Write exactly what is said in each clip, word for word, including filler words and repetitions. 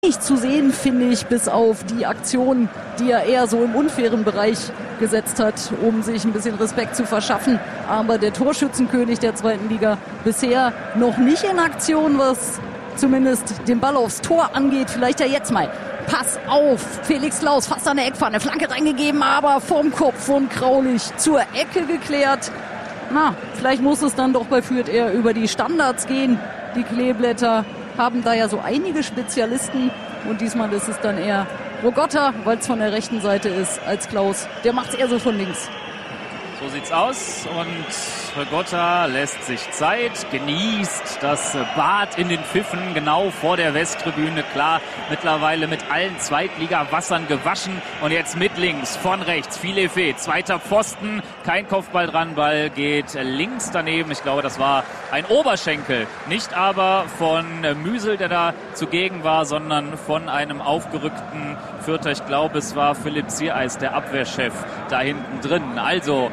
Nicht zu sehen, finde ich, bis auf die Aktion, die er eher so im unfairen Bereich gesetzt hat, um sich ein bisschen Respekt zu verschaffen. Aber der Torschützenkönig der zweiten Liga bisher noch nicht in Aktion, was zumindest den Ball aufs Tor angeht. Vielleicht ja jetzt mal. Pass auf, Felix Klaus, fast an der Eckpfanne, Flanke reingegeben, aber vom Kopf von Kraulich zur Ecke geklärt. Na, vielleicht muss es dann doch bei Fürth eher über die Standards gehen. Die Kleeblätter haben da ja so einige Spezialisten und diesmal ist es dann eher Rogotta, weil es von der rechten Seite ist, als Klaus. Der macht es eher so von links. So sieht's aus und Rogotta lässt sich Zeit, genießt das Bad in den Pfiffen genau vor der Westtribüne. Klar, mittlerweile mit allen Zweitliga-Wassern gewaschen und jetzt mit links, von rechts, Philefe, zweiter Pfosten, kein Kopfball dran, Ball geht links daneben. Ich glaube, das war ein Oberschenkel, nicht aber von Müsel, der da zugegen war, sondern von einem aufgerückten Fürther. Ich glaube, es war Philipp Ziereis, der Abwehrchef, da hinten drin. Also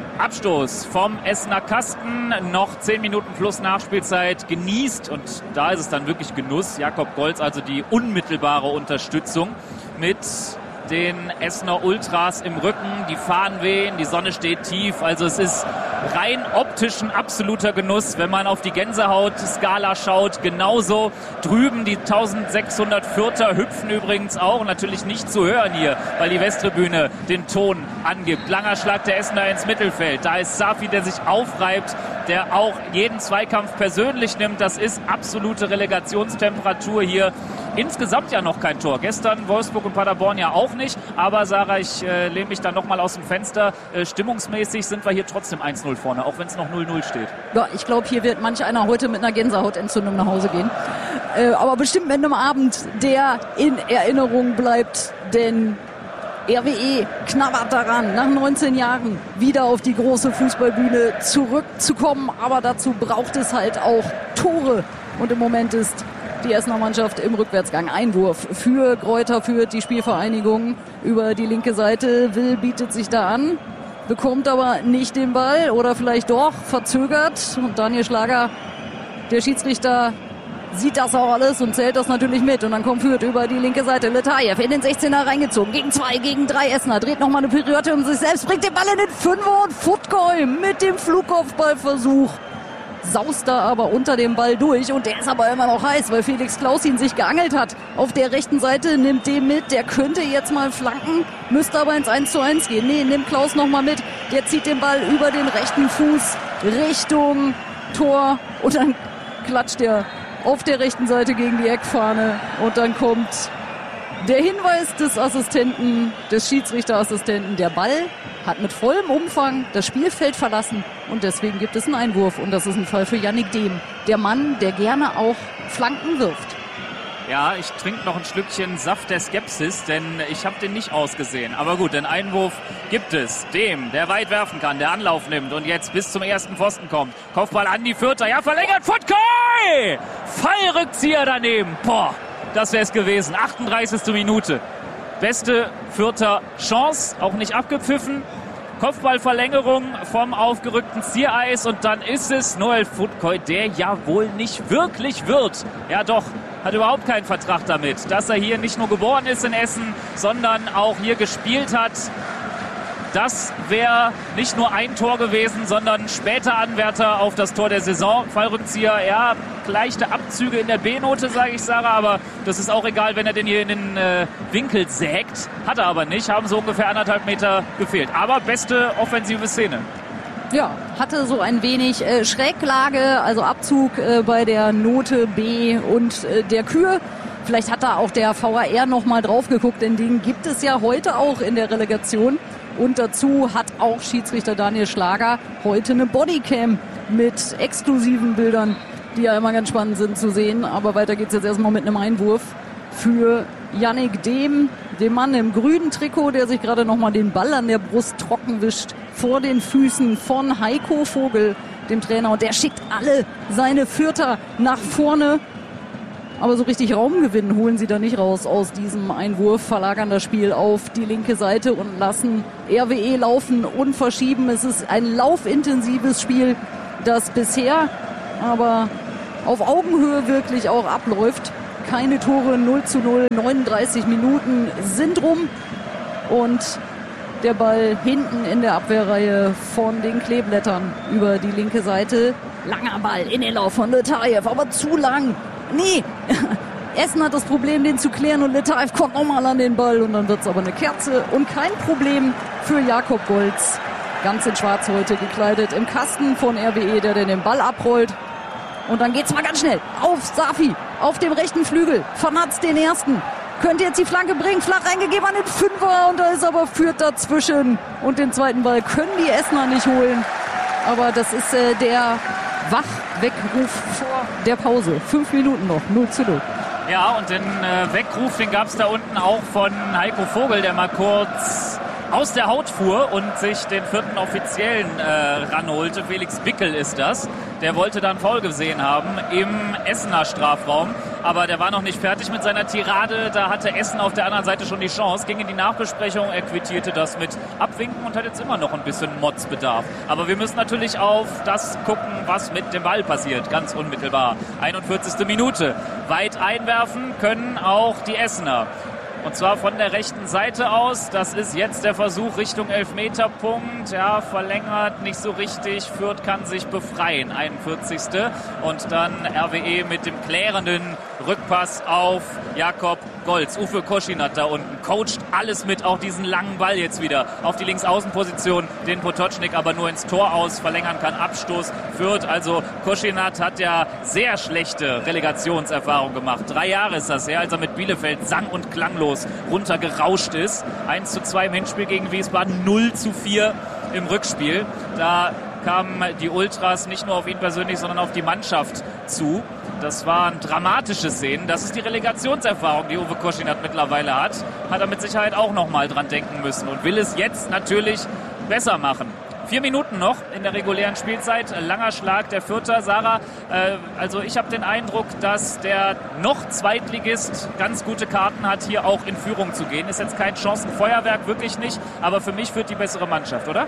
Abstoß vom Essener Kasten, noch zehn Minuten plus Nachspielzeit genießt und da ist es dann wirklich Genuss. Jakob Golz, also die unmittelbare Unterstützung mit den Essener Ultras im Rücken, die Fahnen wehen, die Sonne steht tief, also es ist rein optisch ein absoluter Genuss, wenn man auf die Gänsehaut-Skala schaut, genauso drüben die eintausendsechshundert Fürther hüpfen übrigens auch, natürlich nicht zu hören hier, weil die Westtribüne den Ton angibt. Langer Schlag der Essener ins Mittelfeld, da ist Safi, der sich aufreibt, der auch jeden Zweikampf persönlich nimmt, das ist absolute Relegationstemperatur hier. Insgesamt ja noch kein Tor. Gestern Wolfsburg und Paderborn ja auch nicht. Aber Sarah, ich äh, lehne mich dann nochmal aus dem Fenster. Äh, stimmungsmäßig sind wir hier trotzdem eins null vorne, auch wenn es noch null null steht. Ja, ich glaube, hier wird manch einer heute mit einer Gänsehautentzündung nach Hause gehen. Äh, aber bestimmt mit einem Abend, der in Erinnerung bleibt. Denn R W E knabbert daran, nach neunzehn Jahren wieder auf die große Fußballbühne zurückzukommen. Aber dazu braucht es halt auch Tore. Und im Moment ist die Essener Mannschaft im Rückwärtsgang. Einwurf für Greuther Fürth, die Spielvereinigung über die linke Seite. Will bietet sich da an, bekommt aber nicht den Ball oder vielleicht doch, verzögert. Und Daniel Schlager, der Schiedsrichter, sieht das auch alles und zählt das natürlich mit. Und dann kommt Fürth über die linke Seite. Letajew in den sechzehner reingezogen. Gegen zwei, gegen drei Essener. Dreht nochmal eine Pirouette um sich selbst. Bringt den Ball in den Fünfer und Futkoy mit dem Flugkopfballversuch. Saust da aber unter dem Ball durch und der ist aber immer noch heiß, weil Felix Klaus ihn sich geangelt hat. Auf der rechten Seite nimmt den mit, der könnte jetzt mal flanken, müsste aber ins eins zu eins gehen. Nee, nimmt Klaus nochmal mit, der zieht den Ball über den rechten Fuß Richtung Tor und dann klatscht er auf der rechten Seite gegen die Eckfahne und dann kommt der Hinweis des Assistenten, des Schiedsrichterassistenten, der Ball hat mit vollem Umfang das Spielfeld verlassen und deswegen gibt es einen Einwurf und das ist ein Fall für Yannick Dehm, der Mann, der gerne auch Flanken wirft. Ja, ich trinke noch ein Schlückchen Saft der Skepsis, denn ich habe den nicht ausgesehen. Aber gut, den Einwurf gibt es. Dehm, der weit werfen kann, der Anlauf nimmt und jetzt bis zum ersten Pfosten kommt. Kopfball an die Fürther, ja, verlängert Futkoy! Fallrückzieher daneben, boah, das wäre es gewesen. achtunddreißigste Minute. Beste Fürther Chance, auch nicht abgepfiffen. Kopfballverlängerung vom aufgerückten Ziereis und dann ist es Noel Futkoy, der ja wohl nicht wirklich wird. Ja doch, hat überhaupt keinen Vertrag damit, dass er hier nicht nur geboren ist in Essen, sondern auch hier gespielt hat. Das wäre nicht nur ein Tor gewesen, sondern später Anwärter auf das Tor der Saison. Fallrückzieher, ja, leichte Abzüge in der B-Note, sage ich, Sarah, aber das ist auch egal, wenn er den hier in den äh, Winkel sägt. Hat er aber nicht, haben so ungefähr anderthalb Meter gefehlt. Aber beste offensive Szene. Ja, hatte so ein wenig äh, Schräglage, also Abzug äh, bei der Note B und äh, der Kür. Vielleicht hat da auch der V A R noch mal drauf geguckt, denn den gibt es ja heute auch in der Relegation. Und dazu hat auch Schiedsrichter Daniel Schlager heute eine Bodycam mit exklusiven Bildern, die ja immer ganz spannend sind zu sehen. Aber weiter geht's jetzt erstmal mit einem Einwurf für Yannick Dehm, dem Mann im grünen Trikot, der sich gerade nochmal den Ball an der Brust trocken wischt vor den Füßen von Heiko Vogel, dem Trainer. Und der schickt alle seine Fürther nach vorne. Aber so richtig Raumgewinn holen sie da nicht raus aus diesem Einwurf, verlagern das Spiel auf die linke Seite und lassen R W E laufen und verschieben. Es ist ein laufintensives Spiel, das bisher aber auf Augenhöhe wirklich auch abläuft. keine Tore, null zu null, neununddreißig Minuten sind rum und der Ball hinten in der Abwehrreihe von den Kleeblättern über die linke Seite. Langer Ball in den Lauf von Letajew, aber zu lang. Nee, Essen hat das Problem, den zu klären und Letajew kommt nochmal an den Ball und dann wird es aber eine Kerze und kein Problem für Jakob Golz. Ganz in Schwarz heute gekleidet im Kasten von R W E, der den Ball abrollt. Und dann geht's mal ganz schnell auf Safi, auf dem rechten Flügel, vernatzt den ersten. Könnte jetzt die Flanke bringen, flach reingegeben an den Fünfer und da ist aber Fürth dazwischen. Und den zweiten Ball können die Essener nicht holen. Aber das ist äh, der Wachweckruf vor der Pause. Fünf Minuten noch, null zu null. Ja, und den äh, Weckruf, den gab es da unten auch von Heiko Vogel, der mal kurz aus der Haut fuhr und sich den vierten Offiziellen äh, ranholte. Felix Bickel ist das. Der wollte dann Foul gesehen haben im Essener Strafraum. Aber der war noch nicht fertig mit seiner Tirade. Da hatte Essen auf der anderen Seite schon die Chance. Ging in die Nachbesprechung, er quittierte das mit Abwinken und hat jetzt immer noch ein bisschen Motzbedarf. Aber wir müssen natürlich auf das gucken, was mit dem Ball passiert. Ganz unmittelbar. einundvierzigste Minute. Weit einwerfen können auch die Essener. Und zwar von der rechten Seite aus. Das ist jetzt der Versuch Richtung Elfmeterpunkt. Ja, verlängert nicht so richtig. Fürth kann sich befreien. einundvierzigste Und dann R W E mit dem klärenden Rückpass auf Jakob Golz. Uwe Koschinat da unten coacht alles mit, auch diesen langen Ball jetzt wieder auf die Linksaußenposition, den Potocznik aber nur ins Tor aus verlängern kann. Abstoß Fürth. Also Koschinat hat ja sehr schlechte Relegationserfahrung gemacht. Drei Jahre ist das her, als er mit Bielefeld sang- und klanglos runtergerauscht ist. eins zu zwei im Hinspiel gegen Wiesbaden, null zu vier im Rückspiel. Da kamen die Ultras nicht nur auf ihn persönlich, sondern auf die Mannschaft zu. Das waren dramatische Szenen. Das ist die Relegationserfahrung, die Uwe Koschinat mittlerweile hat. Hat er mit Sicherheit auch noch mal dran denken müssen und will es jetzt natürlich besser machen. Vier Minuten noch in der regulären Spielzeit. Langer Schlag der Fürther. Sarah, äh, also ich habe den Eindruck, dass der noch Zweitligist ganz gute Karten hat, hier auch in Führung zu gehen. Ist jetzt kein Chancenfeuerwerk, wirklich nicht. Aber für mich führt die bessere Mannschaft, oder?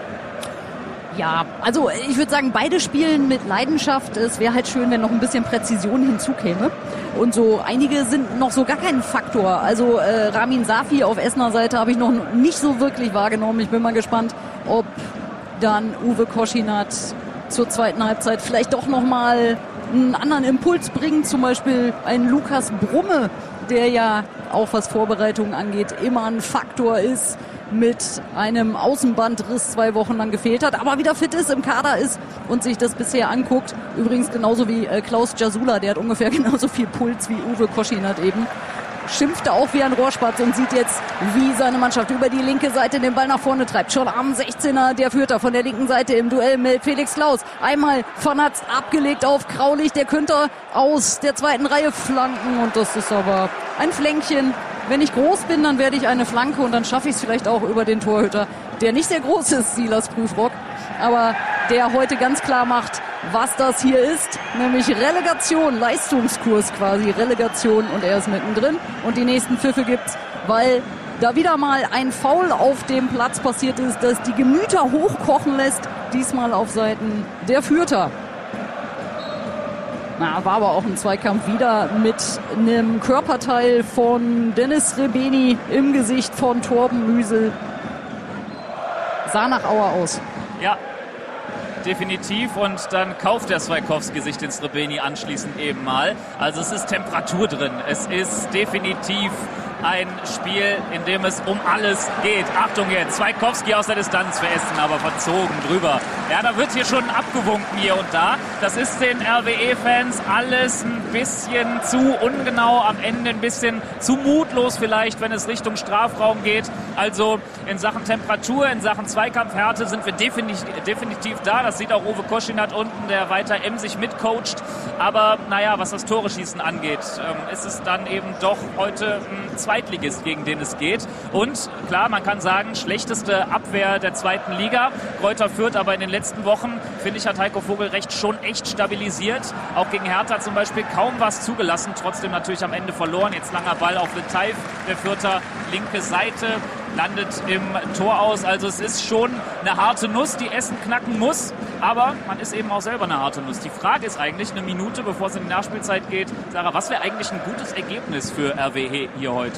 Ja, also ich würde sagen, beide spielen mit Leidenschaft. Es wäre halt schön, wenn noch ein bisschen Präzision hinzukäme. Und so einige sind noch so gar kein Faktor. Also äh, Ramin Safi auf Essener Seite habe ich noch nicht so wirklich wahrgenommen. Ich bin mal gespannt, ob dann Uwe Koschinat zur zweiten Halbzeit vielleicht doch nochmal einen anderen Impuls bringt. Zum Beispiel ein Lukas Brumme, der ja auch was Vorbereitungen angeht, immer ein Faktor ist, mit einem Außenbandriss zwei Wochen lang gefehlt hat, aber wieder fit ist, im Kader ist und sich das bisher anguckt. Übrigens genauso wie äh, Klaus Jasula, der hat ungefähr genauso viel Puls wie Uwe Koschinat eben. Schimpfte auch wie ein Rohrspatz und sieht jetzt, wie seine Mannschaft über die linke Seite den Ball nach vorne treibt. Schon am sechzehner der Fürther von der linken Seite im Duell mit Felix Klaus. Einmal vernatzt, abgelegt auf Kraulich. Der könnte aus der zweiten Reihe flanken und das ist aber ein Flänkchen. Wenn ich groß bin, dann werde ich eine Flanke und dann schaffe ich es vielleicht auch über den Torhüter, der nicht sehr groß ist, Silas Prüfrock, aber der heute ganz klar macht, was das hier ist, nämlich Relegation, Leistungskurs quasi, Relegation und er ist mittendrin und die nächsten Pfiffe gibt's, weil da wieder mal ein Foul auf dem Platz passiert ist, das die Gemüter hochkochen lässt, diesmal auf Seiten der Fürther. Na, war aber auch ein Zweikampf wieder mit einem Körperteil von Dennis Rebeni im Gesicht von Torben Müsel. Sah nach Auer aus. Ja, definitiv. Und dann kauft der Swaikowski sich den Srebeni anschließend eben mal. Also es ist Temperatur drin. Es ist definitiv ein Spiel, in dem es um alles geht. Achtung jetzt, Swaikowski aus der Distanz für Essen, aber verzogen drüber. Ja, da wird hier schon abgewunken hier und da. Das ist den R W E-Fans alles ein bisschen zu ungenau, am Ende ein bisschen zu mutlos vielleicht, wenn es Richtung Strafraum geht. Also in Sachen Temperatur, in Sachen Zweikampfhärte sind wir definitiv, definitiv da. Das sieht auch Uwe Koschinat unten, der weiter emsig mitcoacht. Aber naja, was das Tore-Schießen angeht, ähm, ist es dann eben doch heute ein Zweitligist, gegen den es geht. Und klar, man kann sagen, schlechteste Abwehr der zweiten Liga. Greuther Fürth aber in den letzten Wochen, finde ich, hat Heiko Vogelrecht schon echt stabilisiert. Auch gegen Hertha zum Beispiel kaum was zugelassen, trotzdem natürlich am Ende verloren. Jetzt langer Ball auf Letaif, der Fürther linke Seite, landet im Tor aus. Also es ist schon eine harte Nuss, die Essen knacken muss. aber man ist eben auch selber eine harte Nuss. Die Frage ist eigentlich, eine Minute bevor es in die Nachspielzeit geht, Sarah, was wäre eigentlich ein gutes Ergebnis für R W E hier heute?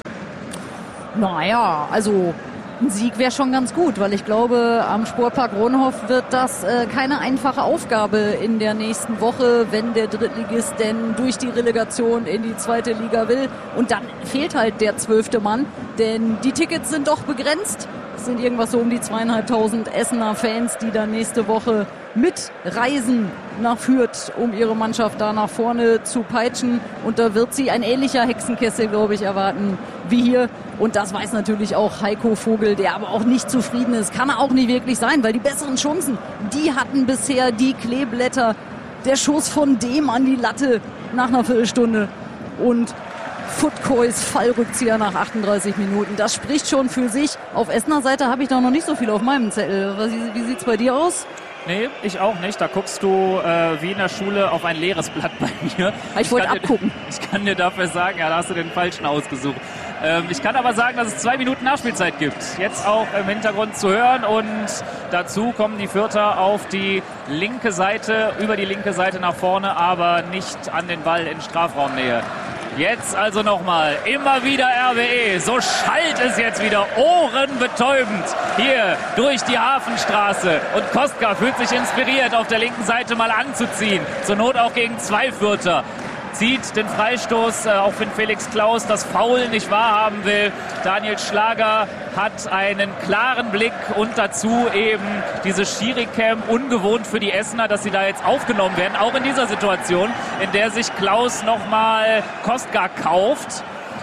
Naja, also ein Sieg wäre schon ganz gut, weil ich glaube, am Sportpark Ronhof wird das äh, keine einfache Aufgabe in der nächsten Woche, wenn der Drittligist denn durch die Relegation in die zweite Liga will. Und dann fehlt halt der zwölfte Mann, denn die Tickets sind doch begrenzt. Es sind irgendwas so um die zweieinhalbtausend Essener Fans, die dann nächste Woche mitreisen nach Fürth, um ihre Mannschaft da nach vorne zu peitschen. Und da wird sie ein ähnlicher Hexenkessel, glaube ich, erwarten wie hier. Und das weiß natürlich auch Heiko Vogel, der aber auch nicht zufrieden ist. Kann er auch nicht wirklich sein, weil die besseren Chancen, die hatten bisher die Kleeblätter. Der Schuss von dem an die Latte nach einer Viertelstunde. Und Futkois Fallrückzieher nach achtunddreißig Minuten. Das spricht schon für sich. Auf Essener Seite habe ich da noch nicht so viel auf meinem Zettel. Wie sieht es bei dir aus? Nee, ich auch nicht. Da guckst du äh, wie in der Schule auf ein leeres Blatt bei mir. Ich, ich wollte abgucken. Dir, ich kann dir dafür sagen, ja, da hast du den falschen ausgesucht. Ähm, ich kann aber sagen, dass es zwei Minuten Nachspielzeit gibt. Jetzt auch im Hintergrund zu hören. Und dazu kommen die Fürther auf die linke Seite, über die linke Seite nach vorne, aber nicht an den Ball in Strafraumnähe. Jetzt also nochmal, immer wieder R W E, so schallt es jetzt wieder, ohrenbetäubend hier durch die Hafenstraße. Und Kostka fühlt sich inspiriert, auf der linken Seite mal anzuziehen, zur Not auch gegen zwei Fürther. Zieht den Freistoß, äh, auch wenn Felix Klaus das Foul nicht wahrhaben will. Daniel Schlager hat einen klaren Blick und dazu eben diese Schiri-Cam, ungewohnt für die Essener, dass sie da jetzt aufgenommen werden, auch in dieser Situation, in der sich Klaus nochmal Kostka kauft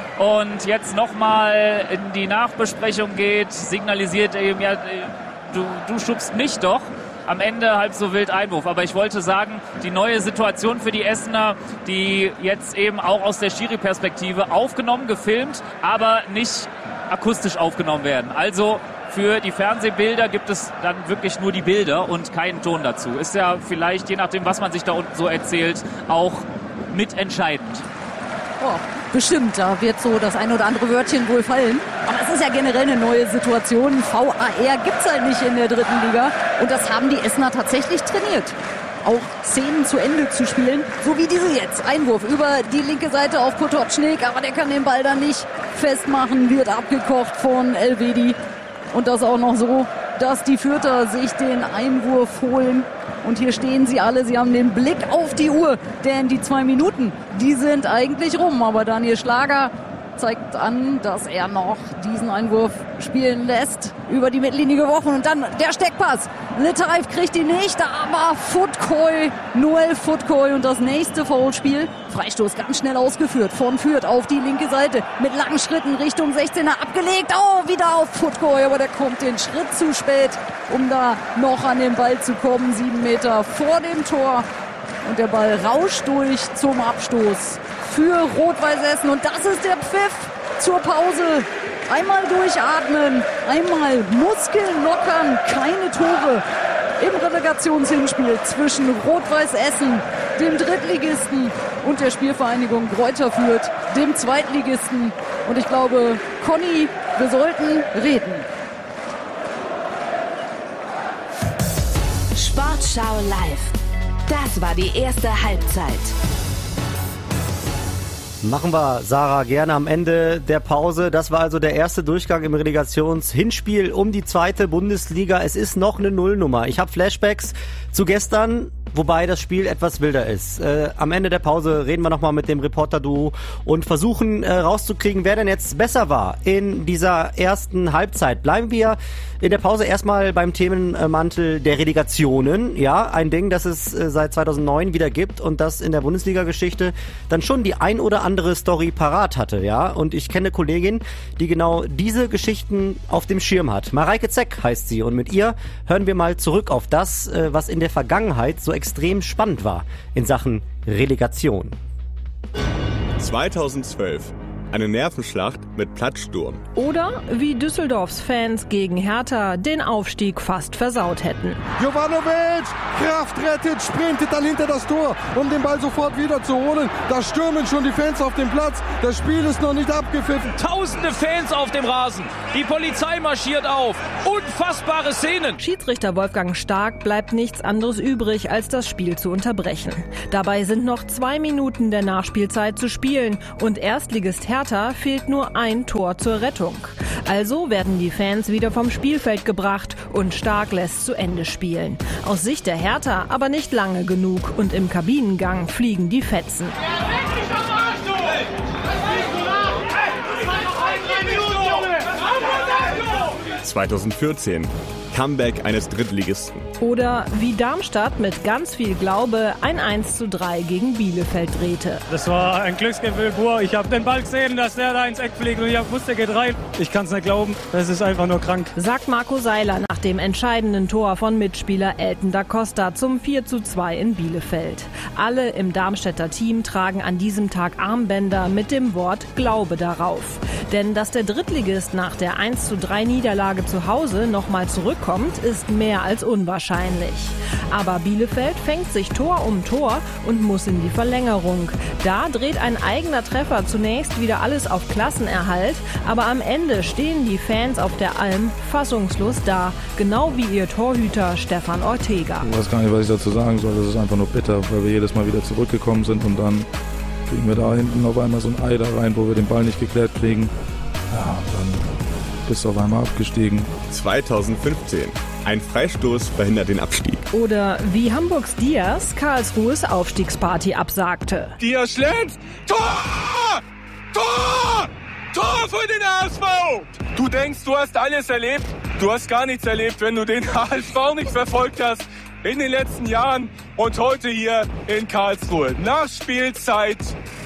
und jetzt nochmal in die Nachbesprechung geht, signalisiert eben, ja, du, du schubst mich doch. Am Ende halb so wild Einwurf. Aber ich wollte sagen, die neue Situation für die Essener, die jetzt eben auch aus der Schiri-Perspektive aufgenommen, gefilmt, aber nicht akustisch aufgenommen werden. Also für die Fernsehbilder gibt es dann wirklich nur die Bilder und keinen Ton dazu. Ist ja vielleicht, je nachdem, was man sich da unten so erzählt, auch mitentscheidend. Oh, bestimmt, da wird so das ein oder andere Wörtchen wohl fallen. Aber es ist ja generell eine neue Situation. V A R gibt es halt nicht in der dritten Liga. Und das haben die Essener tatsächlich trainiert. Auch Szenen zu Ende zu spielen, so wie diese jetzt. Einwurf über die linke Seite auf Potocznik, aber der kann den Ball dann nicht festmachen, wird abgekocht von Elvedi. Und das auch noch so, dass die Fürther sich den Einwurf holen. Und hier stehen sie alle, sie haben den Blick auf die Uhr, denn die zwei Minuten, die sind eigentlich rum. Aber Daniel Schlager zeigt an, dass er noch diesen Einwurf spielen lässt. Über die Mittellinie geworfen und dann der Steckpass. Litaev kriegt ihn nicht, aber Futkoi, Noel Futkoi und das nächste Foulspiel. Freistoß ganz schnell ausgeführt von Fürth auf die linke Seite. Mit langen Schritten Richtung sechzehner abgelegt. Oh, wieder auf Futkoi, aber der kommt den Schritt zu spät, um da noch an den Ball zu kommen. Sieben Meter vor dem Tor. Und der Ball rauscht durch zum Abstoß für Rot-Weiß Essen. Und das ist der Pfiff zur Pause. Einmal durchatmen, einmal Muskeln lockern, keine Tore im Relegationshinspiel zwischen Rot-Weiß Essen, dem Drittligisten, und der Spielvereinigung Greuther Fürth, dem Zweitligisten. Und ich glaube, Conny, wir sollten reden. Sportschau live. Das war die erste Halbzeit. Machen wir, Sarah, gerne am Ende der Pause. Das war also der erste Durchgang im Relegationshinspiel um die zweite Bundesliga. Es ist noch eine Nullnummer. Ich habe Flashbacks zu gestern, wobei das Spiel etwas wilder ist. Äh, am Ende der Pause reden wir nochmal mit dem Reporter-Duo und versuchen äh, rauszukriegen, wer denn jetzt besser war in dieser ersten Halbzeit. Bleiben wir in der Pause erstmal beim Themenmantel der Relegationen. Ja, ein Ding, das es äh, seit zweitausendneun wieder gibt und das in der Bundesliga-Geschichte dann schon die ein oder andere Story parat hatte. Ja, und ich kenne eine Kollegin, die genau diese Geschichten auf dem Schirm hat. Mareike Zeck heißt sie und mit ihr hören wir mal zurück auf das, äh, was in der Vergangenheit so extrem spannend war in Sachen Relegation. zweitausendzwölf. Eine Nervenschlacht mit Platzsturm. Oder wie Düsseldorfs Fans gegen Hertha den Aufstieg fast versaut hätten. Jovanovic, Kraft rettet, sprintet dann hinter das Tor, um den Ball sofort wieder zu holen. Da stürmen schon die Fans auf den Platz. Das Spiel ist noch nicht abgepfiffen. Tausende Fans auf dem Rasen. Die Polizei marschiert auf. Unfassbare Szenen. Schiedsrichter Wolfgang Stark bleibt nichts anderes übrig, als das Spiel zu unterbrechen. Dabei sind noch zwei Minuten der Nachspielzeit zu spielen und Erstligist Hertha fehlt nur ein Tor zur Rettung. Also werden die Fans wieder vom Spielfeld gebracht und Stark lässt zu Ende spielen. Aus Sicht der Hertha aber nicht lange genug und im Kabinengang fliegen die Fetzen. zweitausendvierzehn. Comeback eines Drittligisten. Oder wie Darmstadt mit ganz viel Glaube ein eins zu drei gegen Bielefeld drehte. Das war ein Glücksgefühl pur. Ich habe den Ball gesehen, dass der da ins Eck fliegt und ich wusste, er geht rein. Ich kann es nicht glauben. Das ist einfach nur krank. Sagt Marco Seiler nach dem entscheidenden Tor von Mitspieler Elton da Costa zum vier zu zwei in Bielefeld. Alle im Darmstädter Team tragen an diesem Tag Armbänder mit dem Wort Glaube darauf. Denn dass der Drittligist nach der eins zu drei Niederlage zu Hause nochmal zurückkommt, ist mehr als unwahrscheinlich. Aber Bielefeld fängt sich Tor um Tor und muss in die Verlängerung. Da dreht ein eigener Treffer zunächst wieder alles auf Klassenerhalt, aber am Ende stehen die Fans auf der Alm fassungslos da, genau wie ihr Torhüter Stefan Ortega. Ich weiß gar nicht, was ich dazu sagen soll, das ist einfach nur bitter, weil wir jedes Mal wieder zurückgekommen sind und dann kriegen wir da hinten auf einmal so ein Ei da rein, wo wir den Ball nicht geklärt kriegen. Ja, dann bist du auf einmal abgestiegen. zweitausendfünfzehn. Ein Freistoß verhindert den Abstieg. Oder wie Hamburgs Diaz Karlsruhes Aufstiegsparty absagte. Diaz schlägt! Tor! Tor! Tor für den H S V! Du denkst, du hast alles erlebt? Du hast gar nichts erlebt, wenn du den H S V nicht verfolgt hast in den letzten Jahren und heute hier in Karlsruhe. Nachspielzeit.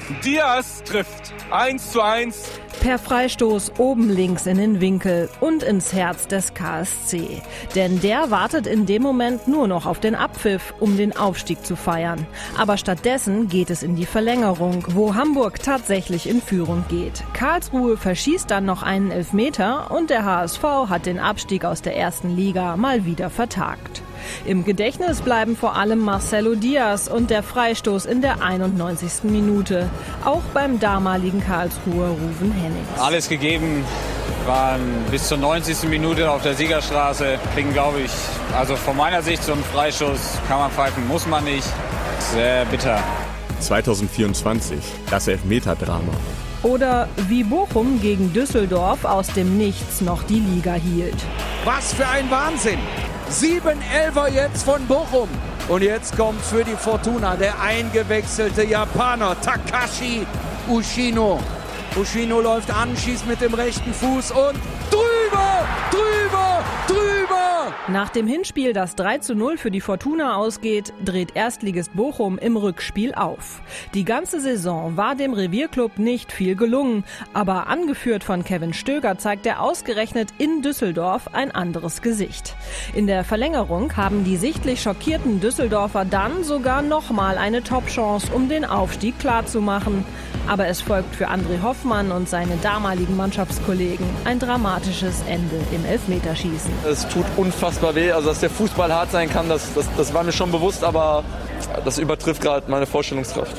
Diaz trifft eins zu eins. Per Freistoß oben links in den Winkel und ins Herz des K S C. Denn der wartet in dem Moment nur noch auf den Abpfiff, um den Aufstieg zu feiern. Aber stattdessen geht es in die Verlängerung, wo Hamburg tatsächlich in Führung geht. Karlsruhe verschießt dann noch einen Elfmeter und der H S V hat den Abstieg aus der ersten Liga mal wieder vertagt. Im Gedächtnis bleiben vor allem Marcelo Diaz und der Freistoß in der einundneunzigsten Minute. Auch beim damaligen Karlsruher Ruven Hennings. Alles gegeben, waren bis zur neunzigsten Minute auf der Siegerstraße. Kriegen, glaube ich, also von meiner Sicht so einen Freistoß kann man pfeifen, muss man nicht. Sehr bitter. zweitausendvierundzwanzig. Das Elfmeter-Drama. Oder wie Bochum gegen Düsseldorf aus dem Nichts noch die Liga hielt. Was für ein Wahnsinn! Sieben Elfer jetzt von Bochum. Und jetzt kommt für die Fortuna der eingewechselte Japaner Takashi Ushino. Ushino läuft an, schießt mit dem rechten Fuß und drüber, drüber, drüber. Nach dem Hinspiel, das drei zu null für die Fortuna ausgeht, dreht Erstligist Bochum im Rückspiel auf. Die ganze Saison war dem Revierclub nicht viel gelungen, aber angeführt von Kevin Stöger zeigt er ausgerechnet in Düsseldorf ein anderes Gesicht. In der Verlängerung haben die sichtlich schockierten Düsseldorfer dann sogar nochmal eine Top-Chance, um den Aufstieg klarzumachen. Aber es folgt für André Hoffmann und seine damaligen Mannschaftskollegen ein dramatisches Ende im Elfmeterschießen. Es tut unfassbar weh, also dass der Fußball hart sein kann, das, das, das war mir schon bewusst, aber das übertrifft gerade meine Vorstellungskraft.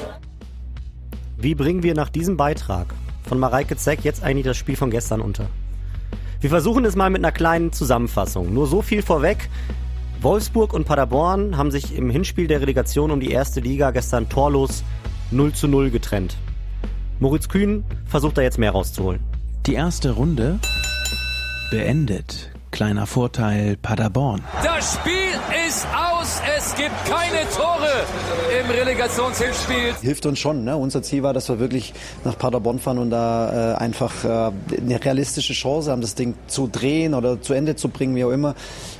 Wie bringen wir nach diesem Beitrag von Mareike Zeck jetzt eigentlich das Spiel von gestern unter? Wir versuchen es mal mit einer kleinen Zusammenfassung. Nur so viel vorweg. Wolfsburg und Paderborn haben sich im Hinspiel der Relegation um die erste Liga gestern torlos null zu null getrennt. Moritz Kühn versucht da jetzt mehr rauszuholen. Die erste Runde beendet. Kleiner Vorteil Paderborn. Das Spiel ist aus. Es gibt keine Tore im Relegationshinspiel. Hilft uns schon. Ne? Unser Ziel war, dass wir wirklich nach Paderborn fahren und da äh, einfach äh, eine realistische Chance haben, das Ding zu drehen oder zu Ende zu bringen, wie auch immer.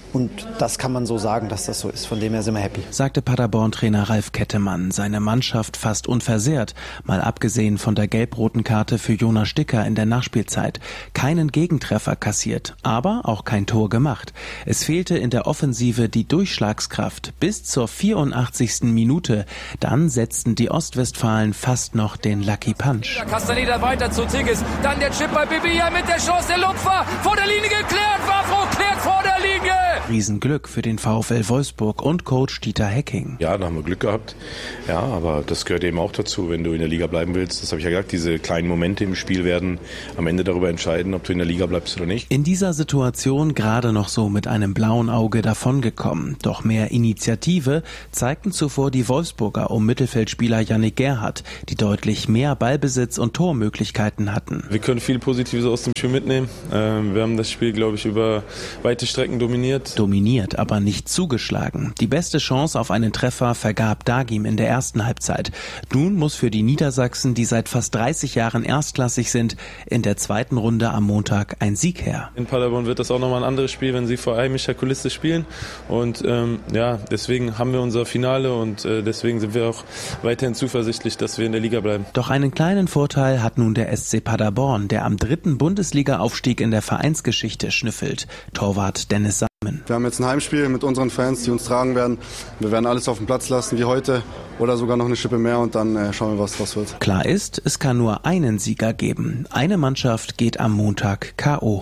Und das kann man so sagen, dass das so ist. Von dem her sind wir happy. Sagte Paderborn-Trainer Ralf Kettemann. Seine Mannschaft fast unversehrt, mal abgesehen von der gelb-roten Karte für Jonas Sticker in der Nachspielzeit. Keinen Gegentreffer kassiert, aber auch kein Tor gemacht. Es fehlte in der Offensive die Durchschlagskraft bis zur vierundachtzigsten Minute. Dann setzten die Ostwestfalen fast noch den Lucky Punch. Castaneda weiter zu Tigges, dann der Chip bei Bibia mit der Chance, der Lupfer vor der Linie geklärt, Wafro klärt vor der Linie. Riesenglück für den VfL Wolfsburg und Coach Dieter Hecking. Ja, da haben wir Glück gehabt. Ja, aber das gehört eben auch dazu, wenn du in der Liga bleiben willst. Das habe ich ja gesagt, diese kleinen Momente im Spiel werden am Ende darüber entscheiden, ob du in der Liga bleibst oder nicht. In dieser Situation gerade noch so mit einem blauen Auge davongekommen. Doch mehr Initiative zeigten zuvor die Wolfsburger um Mittelfeldspieler Yannick Gerhardt, die deutlich mehr Ballbesitz und Tormöglichkeiten hatten. Wir können viel Positives aus dem Spiel mitnehmen. Wir haben das Spiel, glaube ich, über weite Strecken dominiert. Dominiert, aber nicht zugeschlagen. Die beste Chance auf einen Treffer vergab Dagim in der ersten Halbzeit. Nun muss für die Niedersachsen, die seit fast dreißig Jahren erstklassig sind, in der zweiten Runde am Montag ein Sieg her. In Paderborn wird das auch nochmal ein anderes Spiel, wenn sie vor heimischer Kulisse spielen. Und ähm, ja, deswegen haben wir unser Finale und äh, deswegen sind wir auch weiterhin zuversichtlich, dass wir in der Liga bleiben. Doch einen kleinen Vorteil hat nun der S C Paderborn, der am dritten Bundesliga-Aufstieg in der Vereinsgeschichte schnüffelt. Torwart Dennis Salmen. Wir haben jetzt ein Heimspiel mit unseren Fans, die uns tragen werden. Wir werden alles auf den Platz lassen wie heute oder sogar noch eine Schippe mehr und dann äh, schauen wir, was draus wird. Klar ist, es kann nur einen Sieger geben. Eine Mannschaft geht am Montag K O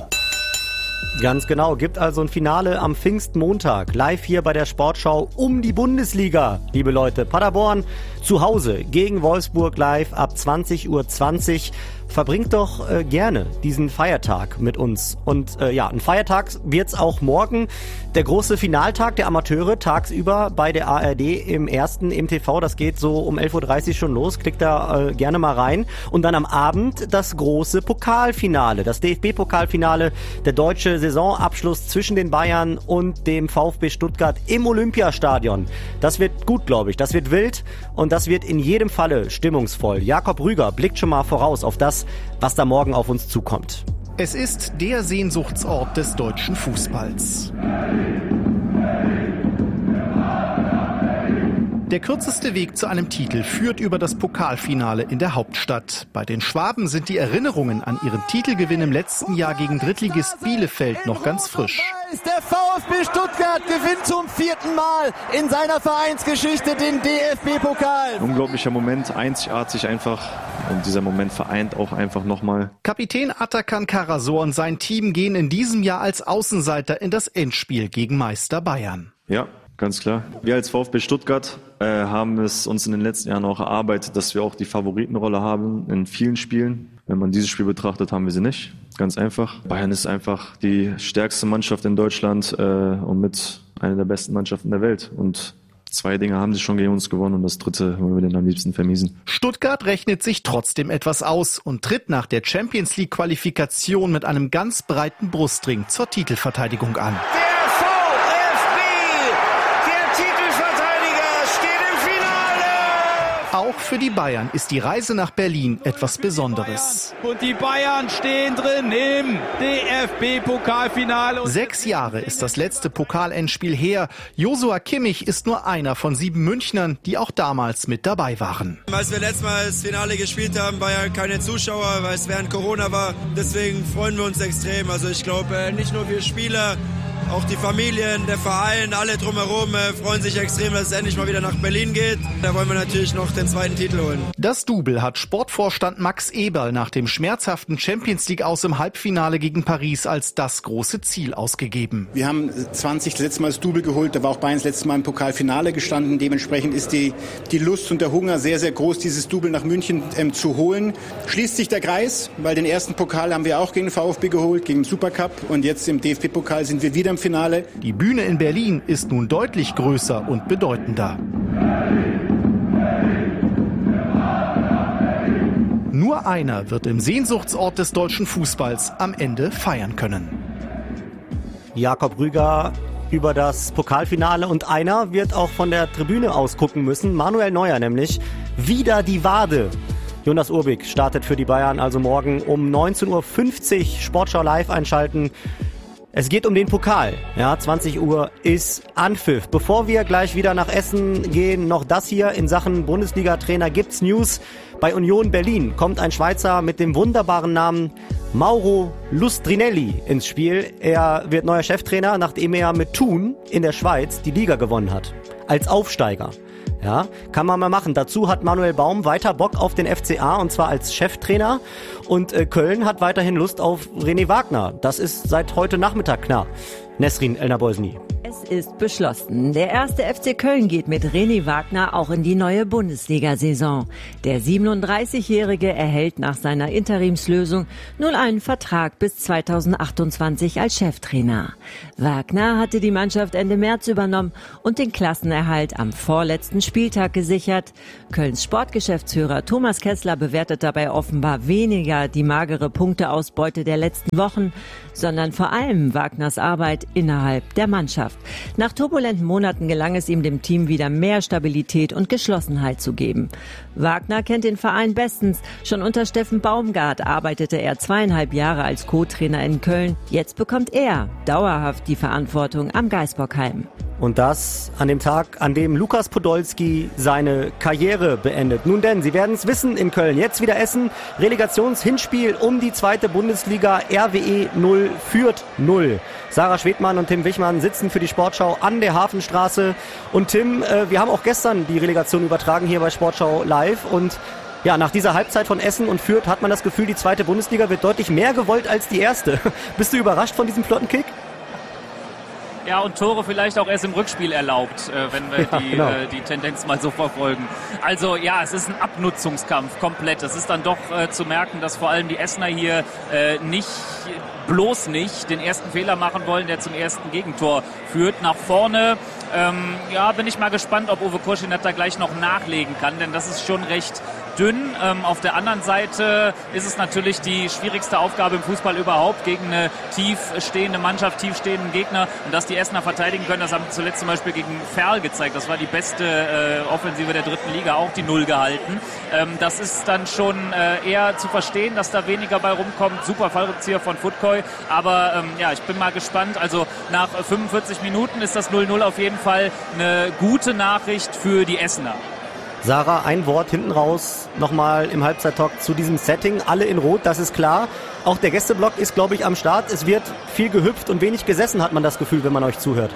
Ganz genau, gibt also ein Finale am Pfingstmontag, live hier bei der Sportschau um die Bundesliga, liebe Leute. Paderborn zu Hause gegen Wolfsburg live ab zwanzig Uhr zwanzig. Verbringt doch äh, gerne diesen Feiertag mit uns. Und äh, ja, ein Feiertag wird's auch morgen. Der große Finaltag der Amateure tagsüber bei der A R D im ersten im T V. Das geht so um elf Uhr dreißig schon los. Klickt da äh, gerne mal rein. Und dann am Abend das große Pokalfinale, das D F B-Pokalfinale, der deutsche Saisonabschluss zwischen den Bayern und dem VfB Stuttgart im Olympiastadion. Das wird gut, glaube ich. Das wird wild und das wird in jedem Falle stimmungsvoll. Jakob Rüger blickt schon mal voraus auf das, was da morgen auf uns zukommt. Es ist der Sehnsuchtsort des deutschen Fußballs. Der kürzeste Weg zu einem Titel führt über das Pokalfinale in der Hauptstadt. Bei den Schwaben sind die Erinnerungen an ihren Titelgewinn im letzten Jahr gegen Drittligist Bielefeld noch ganz frisch. Der VfB Stuttgart gewinnt zum vierten Mal in seiner Vereinsgeschichte den D F B-Pokal. Unglaublicher Moment, einzigartig einfach. Und dieser Moment vereint auch einfach nochmal. Kapitän Atakan Karasor und sein Team gehen in diesem Jahr als Außenseiter in das Endspiel gegen Meister Bayern. Ja, ganz klar. Wir als VfB Stuttgart äh, haben es uns in den letzten Jahren auch erarbeitet, dass wir auch die Favoritenrolle haben in vielen Spielen. Wenn man dieses Spiel betrachtet, haben wir sie nicht. Ganz einfach. Bayern ist einfach die stärkste Mannschaft in Deutschland äh, und mit einer der besten Mannschaften der Welt. Und zwei Dinge haben sie schon gegen uns gewonnen und das dritte wollen wir denen am liebsten vermiesen. Stuttgart rechnet sich trotzdem etwas aus und tritt nach der Champions League Qualifikation mit einem ganz breiten Brustring zur Titelverteidigung an. Der VfB, der Titelverteidiger, steht im Finale! Auch für die Bayern ist die Reise nach Berlin etwas Besonderes. Und die Bayern stehen drin im D F B-Pokalfinale. Sechs Jahre ist das letzte Pokalendspiel her. Joshua Kimmich ist nur einer von sieben Münchnern, die auch damals mit dabei waren. Als wir letztes Mal das Finale gespielt haben, war ja keine Zuschauer, weil es während Corona war. Deswegen freuen wir uns extrem. Also ich glaube, nicht nur wir Spieler, auch die Familien, der Verein, alle drumherum äh, freuen sich extrem, dass es endlich mal wieder nach Berlin geht. Da wollen wir natürlich noch den zweiten Titel holen. Das Double hat Sportvorstand Max Eberl nach dem schmerzhaften Champions League aus im Halbfinale gegen Paris als das große Ziel ausgegeben. Wir haben zwanzig das letzte Mal das Double geholt, da war auch Bayern das letzte Mal im Pokalfinale gestanden. Dementsprechend ist die, die Lust und der Hunger sehr, sehr groß, dieses Double nach München ähm, zu holen. Schließt sich der Kreis, weil den ersten Pokal haben wir auch gegen den VfB geholt, gegen den Supercup und jetzt im D F B-Pokal sind wir wieder im Finale. Die Bühne in Berlin ist nun deutlich größer und bedeutender. Nur einer wird im Sehnsuchtsort des deutschen Fußballs am Ende feiern können. Jakob Rüger über das Pokalfinale und einer wird auch von der Tribüne aus gucken müssen. Manuel Neuer nämlich. Wieder die Wade. Jonas Urbig startet für die Bayern also morgen um neunzehn Uhr fünfzig. Sportschau live einschalten. Es geht um den Pokal. Ja, zwanzig Uhr ist Anpfiff. Bevor wir gleich wieder nach Essen gehen, noch das hier in Sachen Bundesliga-Trainer gibt's News. Bei Union Berlin kommt ein Schweizer mit dem wunderbaren Namen Mauro Lustrinelli ins Spiel. Er wird neuer Cheftrainer, nachdem er mit Thun in der Schweiz die Liga gewonnen hat. Als Aufsteiger. Ja, kann man mal machen. Dazu hat Manuel Baum weiter Bock auf den F C A und zwar als Cheftrainer. Und äh, Köln hat weiterhin Lust auf René Wagner. Das ist seit heute Nachmittag klar. Nesrin Elnabozny. Es ist beschlossen. Der erste F C Köln geht mit René Wagner auch in die neue Bundesliga-Saison. Der siebenunddreißigjährige erhält nach seiner Interimslösung nun einen Vertrag bis zweitausendachtundzwanzig als Cheftrainer. Wagner hatte die Mannschaft Ende März übernommen und den Klassenerhalt am vorletzten Spieltag gesichert. Kölns Sportgeschäftsführer Thomas Kessler bewertet dabei offenbar weniger die magere Punkteausbeute der letzten Wochen, sondern vor allem Wagners Arbeit innerhalb der Mannschaft. Nach turbulenten Monaten gelang es ihm, dem Team wieder mehr Stabilität und Geschlossenheit zu geben. Wagner kennt den Verein bestens. Schon unter Steffen Baumgart arbeitete er zweieinhalb Jahre als Co-Trainer in Köln. Jetzt bekommt er dauerhaft die Verantwortung am Geisbockheim. Und das an dem Tag, an dem Lukas Podolski seine Karriere beendet. Nun denn, Sie werden es wissen in Köln. Jetzt wieder Essen. Relegationshinspiel um die zweite Bundesliga. R W E null führt null. Sarah Schwedmann und Tim Wichmann sitzen für die Sportschau an der Hafenstraße. Und Tim, äh, wir haben auch gestern die Relegation übertragen hier bei Sportschau Live. Und ja, nach dieser Halbzeit von Essen und Fürth hat man das Gefühl, die zweite Bundesliga wird deutlich mehr gewollt als die erste. Bist du überrascht von diesem flotten Kick? Ja, und Tore vielleicht auch erst im Rückspiel erlaubt, äh, wenn wir ja, die, genau. äh, die Tendenz mal so verfolgen. Also ja, es ist ein Abnutzungskampf komplett. Es ist dann doch äh, zu merken, dass vor allem die Essener hier äh, nicht, bloß nicht den ersten Fehler machen wollen, der zum ersten Gegentor führt. Nach vorne, ähm, ja, bin ich mal gespannt, ob Uwe Koschinat da gleich noch nachlegen kann, denn das ist schon recht dünn. Ähm, auf der anderen Seite ist es natürlich die schwierigste Aufgabe im Fußball überhaupt, gegen eine tief stehende Mannschaft, tief stehenden Gegner. Und dass die Essener verteidigen können, das haben zuletzt zum Beispiel gegen Ferl gezeigt. Das war die beste äh, Offensive der dritten Liga, auch die Null gehalten. Ähm, das ist dann schon äh, eher zu verstehen, dass da weniger bei rumkommt. Super Fallrückzieher von Futkoy. Aber ähm, ja, ich bin mal gespannt. Also nach fünfundvierzig Minuten ist das null null auf jeden Fall eine gute Nachricht für die Essener. Sarah, ein Wort hinten raus nochmal im Halbzeittalk zu diesem Setting. Alle in Rot, das ist klar. Auch der Gästeblock ist, glaube ich, am Start. Es wird viel gehüpft und wenig gesessen, hat man das Gefühl, wenn man euch zuhört.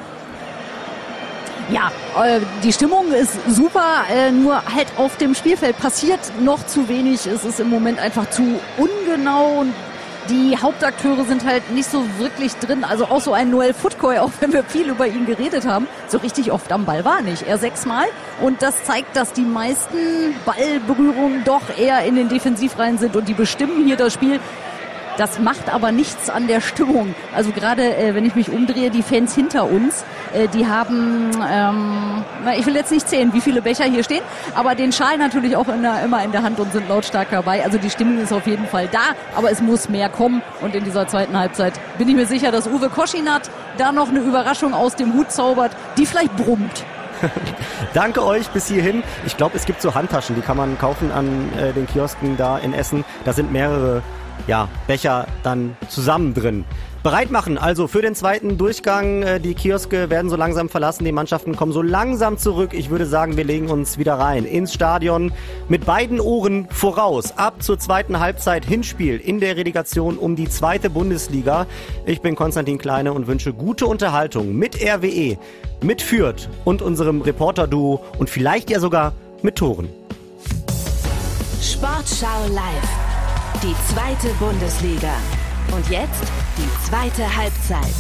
Ja, äh, die Stimmung ist super, äh, nur halt auf dem Spielfeld passiert noch zu wenig. Es ist im Moment einfach zu ungenau und die Hauptakteure sind halt nicht so wirklich drin. Also auch so ein Noel Futkoy, auch wenn wir viel über ihn geredet haben, so richtig oft am Ball war nicht. Er sechsmal. Und das zeigt, dass die meisten Ballberührungen doch eher in den Defensivreihen sind und die bestimmen hier das Spiel. Das macht aber nichts an der Stimmung. Also gerade, äh, wenn ich mich umdrehe, die Fans hinter uns, äh, die haben, ähm, na, ich will jetzt nicht zählen, wie viele Becher hier stehen, aber den Schal natürlich auch in der, immer in der Hand und sind lautstark dabei. Also die Stimmung ist auf jeden Fall da, aber es muss mehr kommen. Und in dieser zweiten Halbzeit bin ich mir sicher, dass Uwe Koschinat da noch eine Überraschung aus dem Hut zaubert, die vielleicht brummt. Danke euch bis hierhin. Ich glaube, es gibt so Handtaschen, die kann man kaufen an äh, den Kiosken da in Essen. Da sind mehrere ja, Becher dann zusammen drin. Bereit machen also für den zweiten Durchgang. Die Kioske werden so langsam verlassen, die Mannschaften kommen so langsam zurück. Ich würde sagen, wir legen uns wieder rein ins Stadion mit beiden Ohren voraus. Ab zur zweiten Halbzeit Hinspiel in der Relegation um die zweite Bundesliga. Ich bin Konstantin Kleine und wünsche gute Unterhaltung mit R W E, mit Fürth und unserem Reporter-Duo und vielleicht ja sogar mit Toren. Sportschau live. Die zweite Bundesliga. Und jetzt die zweite Halbzeit.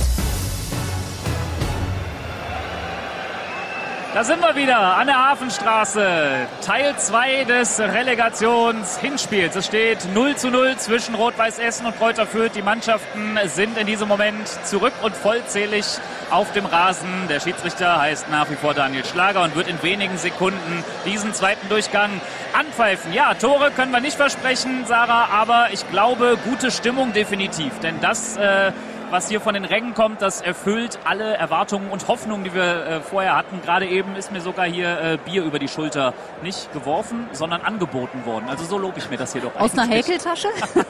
Da sind wir wieder an der Hafenstraße. Teil zwei des Relegationshinspiels. Es steht null zu null zwischen Rot-Weiß Essen und Greuther Fürth. Die Mannschaften sind in diesem Moment zurück und vollzählig auf dem Rasen. Der Schiedsrichter heißt nach wie vor Daniel Schlager und wird in wenigen Sekunden diesen zweiten Durchgang anpfeifen. Ja, Tore können wir nicht versprechen, Sarah, aber ich glaube, gute Stimmung definitiv. Denn das äh, was hier von den Rängen kommt, das erfüllt alle Erwartungen und Hoffnungen, die wir äh, vorher hatten. Gerade eben ist mir sogar hier äh, Bier über die Schulter nicht geworfen, sondern angeboten worden. Also so lobe ich mir das hier doch Aus eigentlich. einer Häkeltasche?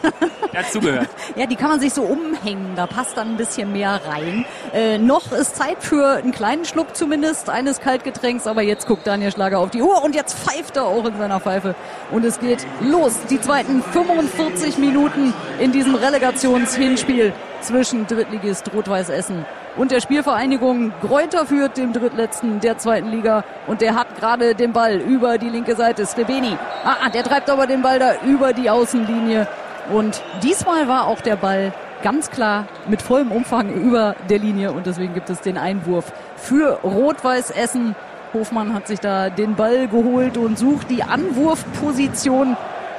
Ja, zugehört. Ja, die kann man sich so umhängen, da passt dann ein bisschen mehr rein. Äh, noch ist Zeit für einen kleinen Schluck zumindest eines Kaltgetränks, aber jetzt guckt Daniel Schlager auf die Uhr und jetzt pfeift er auch in seiner Pfeife. Und es geht los, die zweiten fünfundvierzig Minuten in diesem Relegationshinspiel zwischen Drittligist Rot-Weiß Essen und der Spielvereinigung Greuther Fürth, dem Drittletzten der zweiten Liga. Und der hat gerade den Ball über die linke Seite. Srebeni, ah, der treibt aber den Ball da über die Außenlinie. Und diesmal war auch der Ball ganz klar mit vollem Umfang über der Linie. Und deswegen gibt es den Einwurf für Rot-Weiß Essen. Hofmann hat sich da den Ball geholt und sucht die Anwurfposition.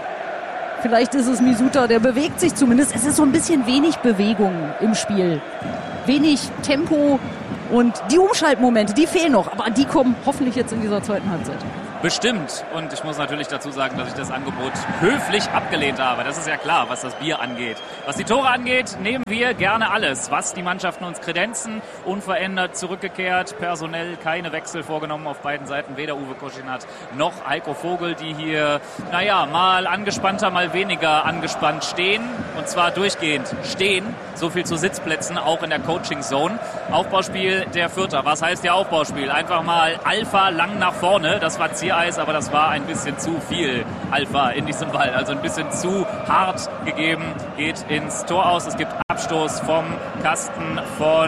Vielleicht ist es Misuta, der bewegt sich zumindest. Es ist so ein bisschen wenig Bewegung im Spiel. Wenig Tempo und die Umschaltmomente, die fehlen noch. Aber die kommen hoffentlich jetzt in dieser zweiten Halbzeit. Bestimmt. Und ich muss natürlich dazu sagen, dass ich das Angebot höflich abgelehnt habe. Das ist ja klar, was das Bier angeht. Was die Tore angeht, nehmen wir gerne alles, was die Mannschaften uns kredenzen. Unverändert zurückgekehrt, personell keine Wechsel vorgenommen auf beiden Seiten. Weder Uwe Koschinat noch Heiko Vogel, die hier, naja, mal angespannter, mal weniger angespannt stehen. Und zwar durchgehend stehen. So viel zu Sitzplätzen, auch in der Coaching-Zone. Aufbauspiel der Fürther. Was heißt ja Aufbauspiel? Einfach mal Alpha lang nach vorne. Das war Ziereis, aber das war ein bisschen zu viel Alpha in diesem Ball. Also ein bisschen zu hart gegeben. Geht ins Tor aus. Es gibt Abstoß vom Kasten von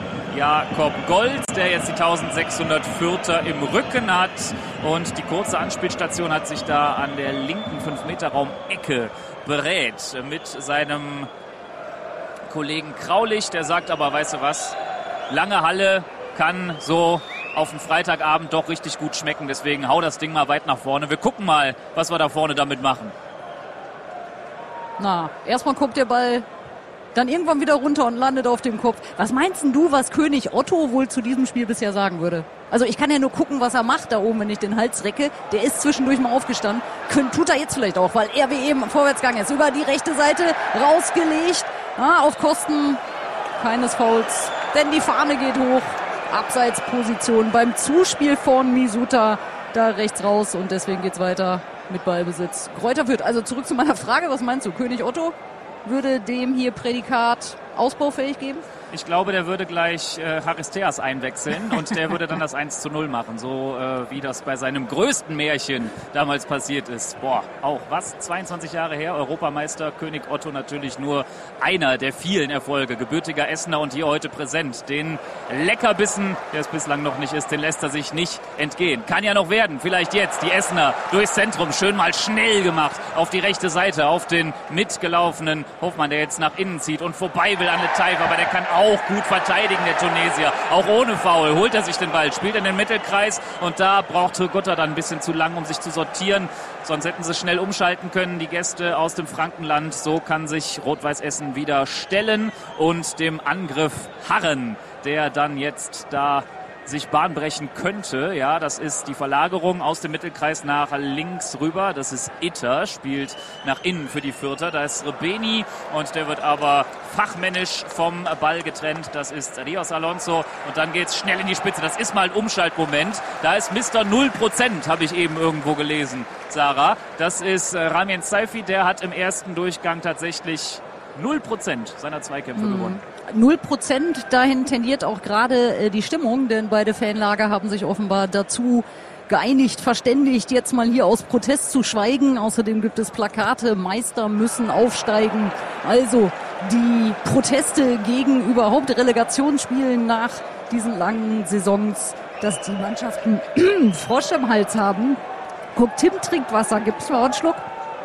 Jakob Golz, der jetzt die eintausendsechshundert Fürther im Rücken hat. Und die kurze Anspielstation hat sich da an der linken fünf Meter Raum-Ecke berät mit seinem Kollegen Kraulich, der sagt aber, weißt du was, lange Halle kann so auf den Freitagabend doch richtig gut schmecken, deswegen hau das Ding mal weit nach vorne. Wir gucken mal, was wir da vorne damit machen. Na, erstmal kommt der Ball dann irgendwann wieder runter und landet auf dem Kopf. Was meinst denn du, was König Otto wohl zu diesem Spiel bisher sagen würde? Also ich kann ja nur gucken, was er macht da oben, wenn ich den Hals recke. Der ist zwischendurch mal aufgestanden. Könnt, tut er jetzt vielleicht auch, weil er wie eben vorwärtsgegangen ist. Über die rechte Seite rausgelegt, ja, auf Kosten keines Fouls. Denn die Fahne geht hoch. Abseitsposition beim Zuspiel von Misuta. Da rechts raus und deswegen geht's weiter mit Ballbesitz. Greuther Fürth. Also zurück zu meiner Frage. Was meinst du? König Otto würde dem hier Prädikat ausbaufähig geben? Ich glaube, der würde gleich äh, Charisteas einwechseln und der würde dann das eins zu null machen, so äh, wie das bei seinem größten Märchen damals passiert ist. Boah, auch was? zweiundzwanzig Jahre her, Europameister, König Otto natürlich nur einer der vielen Erfolge. Gebürtiger Essener und hier heute präsent. Den Leckerbissen, der es bislang noch nicht ist, den lässt er sich nicht entgehen. Kann ja noch werden, vielleicht jetzt. Die Essener durchs Zentrum, schön mal schnell gemacht auf die rechte Seite, auf den mitgelaufenen Hofmann, der jetzt nach innen zieht und vorbei will an Le Taif, aber der kann auch gut verteidigen, der Tunesier. Auch ohne Foul holt er sich den Ball, spielt in den Mittelkreis und da braucht Gutter dann ein bisschen zu lang, um sich zu sortieren. Sonst hätten sie schnell umschalten können, die Gäste aus dem Frankenland. So kann sich Rot-Weiß Essen wieder stellen und dem Angriff harren, der dann jetzt da sich Bahn brechen könnte. Ja, das ist die Verlagerung aus dem Mittelkreis nach links rüber. Das ist Itter, spielt nach innen für die Fürther. Da ist Srebeni und der wird aber fachmännisch vom Ball getrennt. Das ist Rios Alonso und dann geht's schnell in die Spitze. Das ist mal ein Umschaltmoment. Da ist Mister null Prozent, habe ich eben irgendwo gelesen, Sarah. Das ist Ramien Saifi, der hat im ersten Durchgang tatsächlich null Prozent seiner Zweikämpfe mhm. gewonnen. null Prozent, dahin tendiert auch gerade äh, die Stimmung, denn beide Fanlager haben sich offenbar dazu geeinigt, verständigt, jetzt mal hier aus Protest zu schweigen. Außerdem gibt es Plakate, Meister müssen aufsteigen. Also die Proteste gegen überhaupt Relegationsspielen nach diesen langen Saisons, dass die Mannschaften Frosch im Hals haben. Guck, Tim trinkt Wasser, gibt's mal einen Schluck?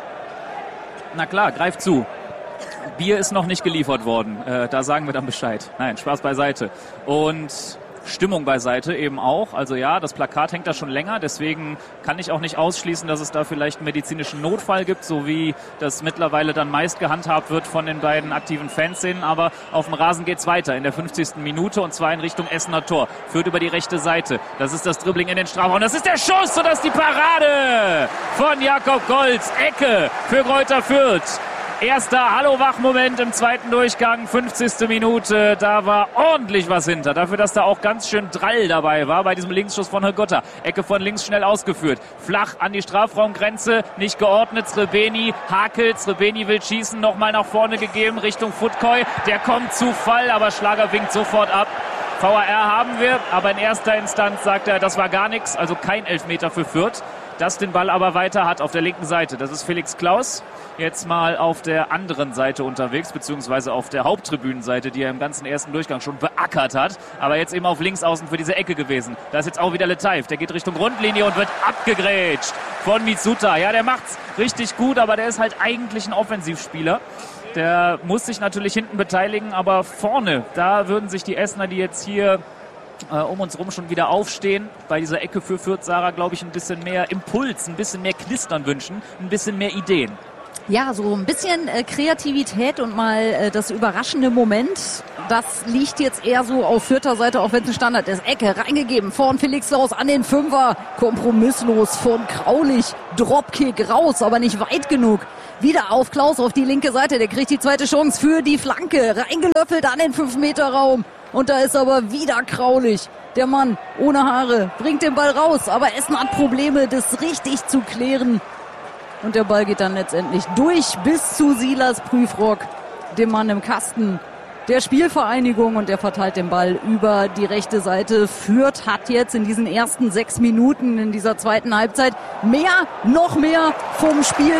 Na klar, greif zu. Bier ist noch nicht geliefert worden. Äh, da sagen wir dann Bescheid. Nein, Spaß beiseite. Und Stimmung beiseite eben auch. Also ja, das Plakat hängt da schon länger. Deswegen kann ich auch nicht ausschließen, dass es da vielleicht einen medizinischen Notfall gibt, so wie das mittlerweile dann meist gehandhabt wird von den beiden aktiven Fanszenen. Aber auf dem Rasen geht's weiter in der fünfzigsten Minute und zwar in Richtung Essener Tor. Führt über die rechte Seite. Das ist das Dribbling in den Strafraum. Das ist der Schuss und das ist die Parade von Jakob Golz. Ecke für Greuther Fürth. Erster Hallo-Wach-Moment im zweiten Durchgang, fünfzigste Minute. Da war ordentlich was hinter. Dafür, dass da auch ganz schön Drall dabei war bei diesem Linksschuss von Hrgota. Ecke von links schnell ausgeführt. Flach an die Strafraumgrenze, nicht geordnet. Srebeni hakelt. Srebeni will schießen, nochmal nach vorne gegeben Richtung Futkoy. Der kommt zu Fall, aber Schlager winkt sofort ab. V A R haben wir, aber in erster Instanz sagt er, das war gar nichts, also kein Elfmeter für Fürth. Das den Ball aber weiter hat auf der linken Seite. Das ist Felix Klaus. Jetzt mal auf der anderen Seite unterwegs, beziehungsweise auf der Haupttribünenseite, die er im ganzen ersten Durchgang schon beackert hat. Aber jetzt eben auf links außen für diese Ecke gewesen. Da ist jetzt auch wieder Letaif. Der geht Richtung Grundlinie und wird abgegrätscht von Mitsuta. Ja, der macht's richtig gut, aber der ist halt eigentlich ein Offensivspieler. Der muss sich natürlich hinten beteiligen, aber vorne, da würden sich die Essener, die jetzt hier äh, um uns rum schon wieder aufstehen, bei dieser Ecke für Fürth, Sarah, glaube ich, ein bisschen mehr Impuls, ein bisschen mehr Knistern wünschen, ein bisschen mehr Ideen. Ja, so ein bisschen äh, Kreativität und mal äh, das überraschende Moment. Das liegt jetzt eher so auf Fürther Seite, auch wenn es ein Standard ist. Ecke reingegeben, vorn Felix Klaus an den Fünfer. Kompromisslos von Kraulich. Dropkick raus, aber nicht weit genug. Wieder auf Klaus auf die linke Seite. Der kriegt die zweite Chance für die Flanke. Reingelöffelt an den fünf Meter Raum. Und da ist aber wieder Kraulich. Der Mann ohne Haare bringt den Ball raus. Aber Essen hat Probleme, das richtig zu klären. Und der Ball geht dann letztendlich durch bis zu Silas Prüfrock, dem Mann im Kasten der Spielvereinigung. Und der verteilt den Ball über die rechte Seite. Fürth hat jetzt in diesen ersten sechs Minuten in dieser zweiten Halbzeit mehr, noch mehr vom Spiel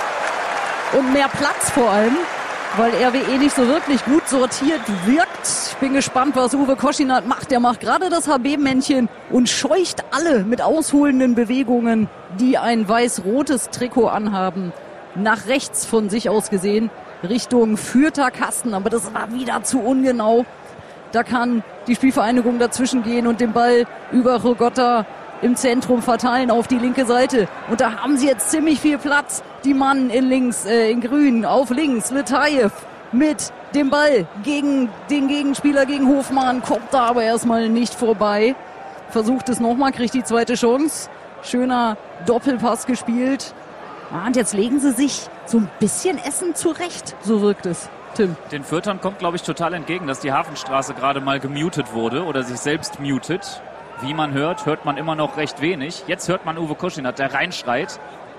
und mehr Platz vor allem, weil R W E nicht so wirklich gut sortiert wirkt. Ich bin gespannt, was Uwe Koschinat macht. Der macht gerade das H B-Männchen und scheucht alle mit ausholenden Bewegungen, die ein weiß-rotes Trikot anhaben, nach rechts von sich aus gesehen, Richtung Fürther Kasten. Aber das war wieder zu ungenau. Da kann die Spielvereinigung dazwischen gehen und den Ball über Hrgota im Zentrum verteilen auf die linke Seite. Und da haben sie jetzt ziemlich viel Platz. Die Mann in links, äh, in grün, auf links, Letaif mit dem Ball gegen den Gegenspieler, gegen Hofmann, kommt da aber erstmal nicht vorbei. Versucht es nochmal, kriegt die zweite Chance. Schöner Doppelpass gespielt. Ah, und jetzt legen sie sich so ein bisschen Essen zurecht, so wirkt es. Tim. Den Fürthern kommt, glaube ich, total entgegen, dass die Hafenstraße gerade mal gemutet wurde oder sich selbst mutet. Wie man hört, hört man immer noch recht wenig. Jetzt hört man Uwe Koschinat, der reinschreit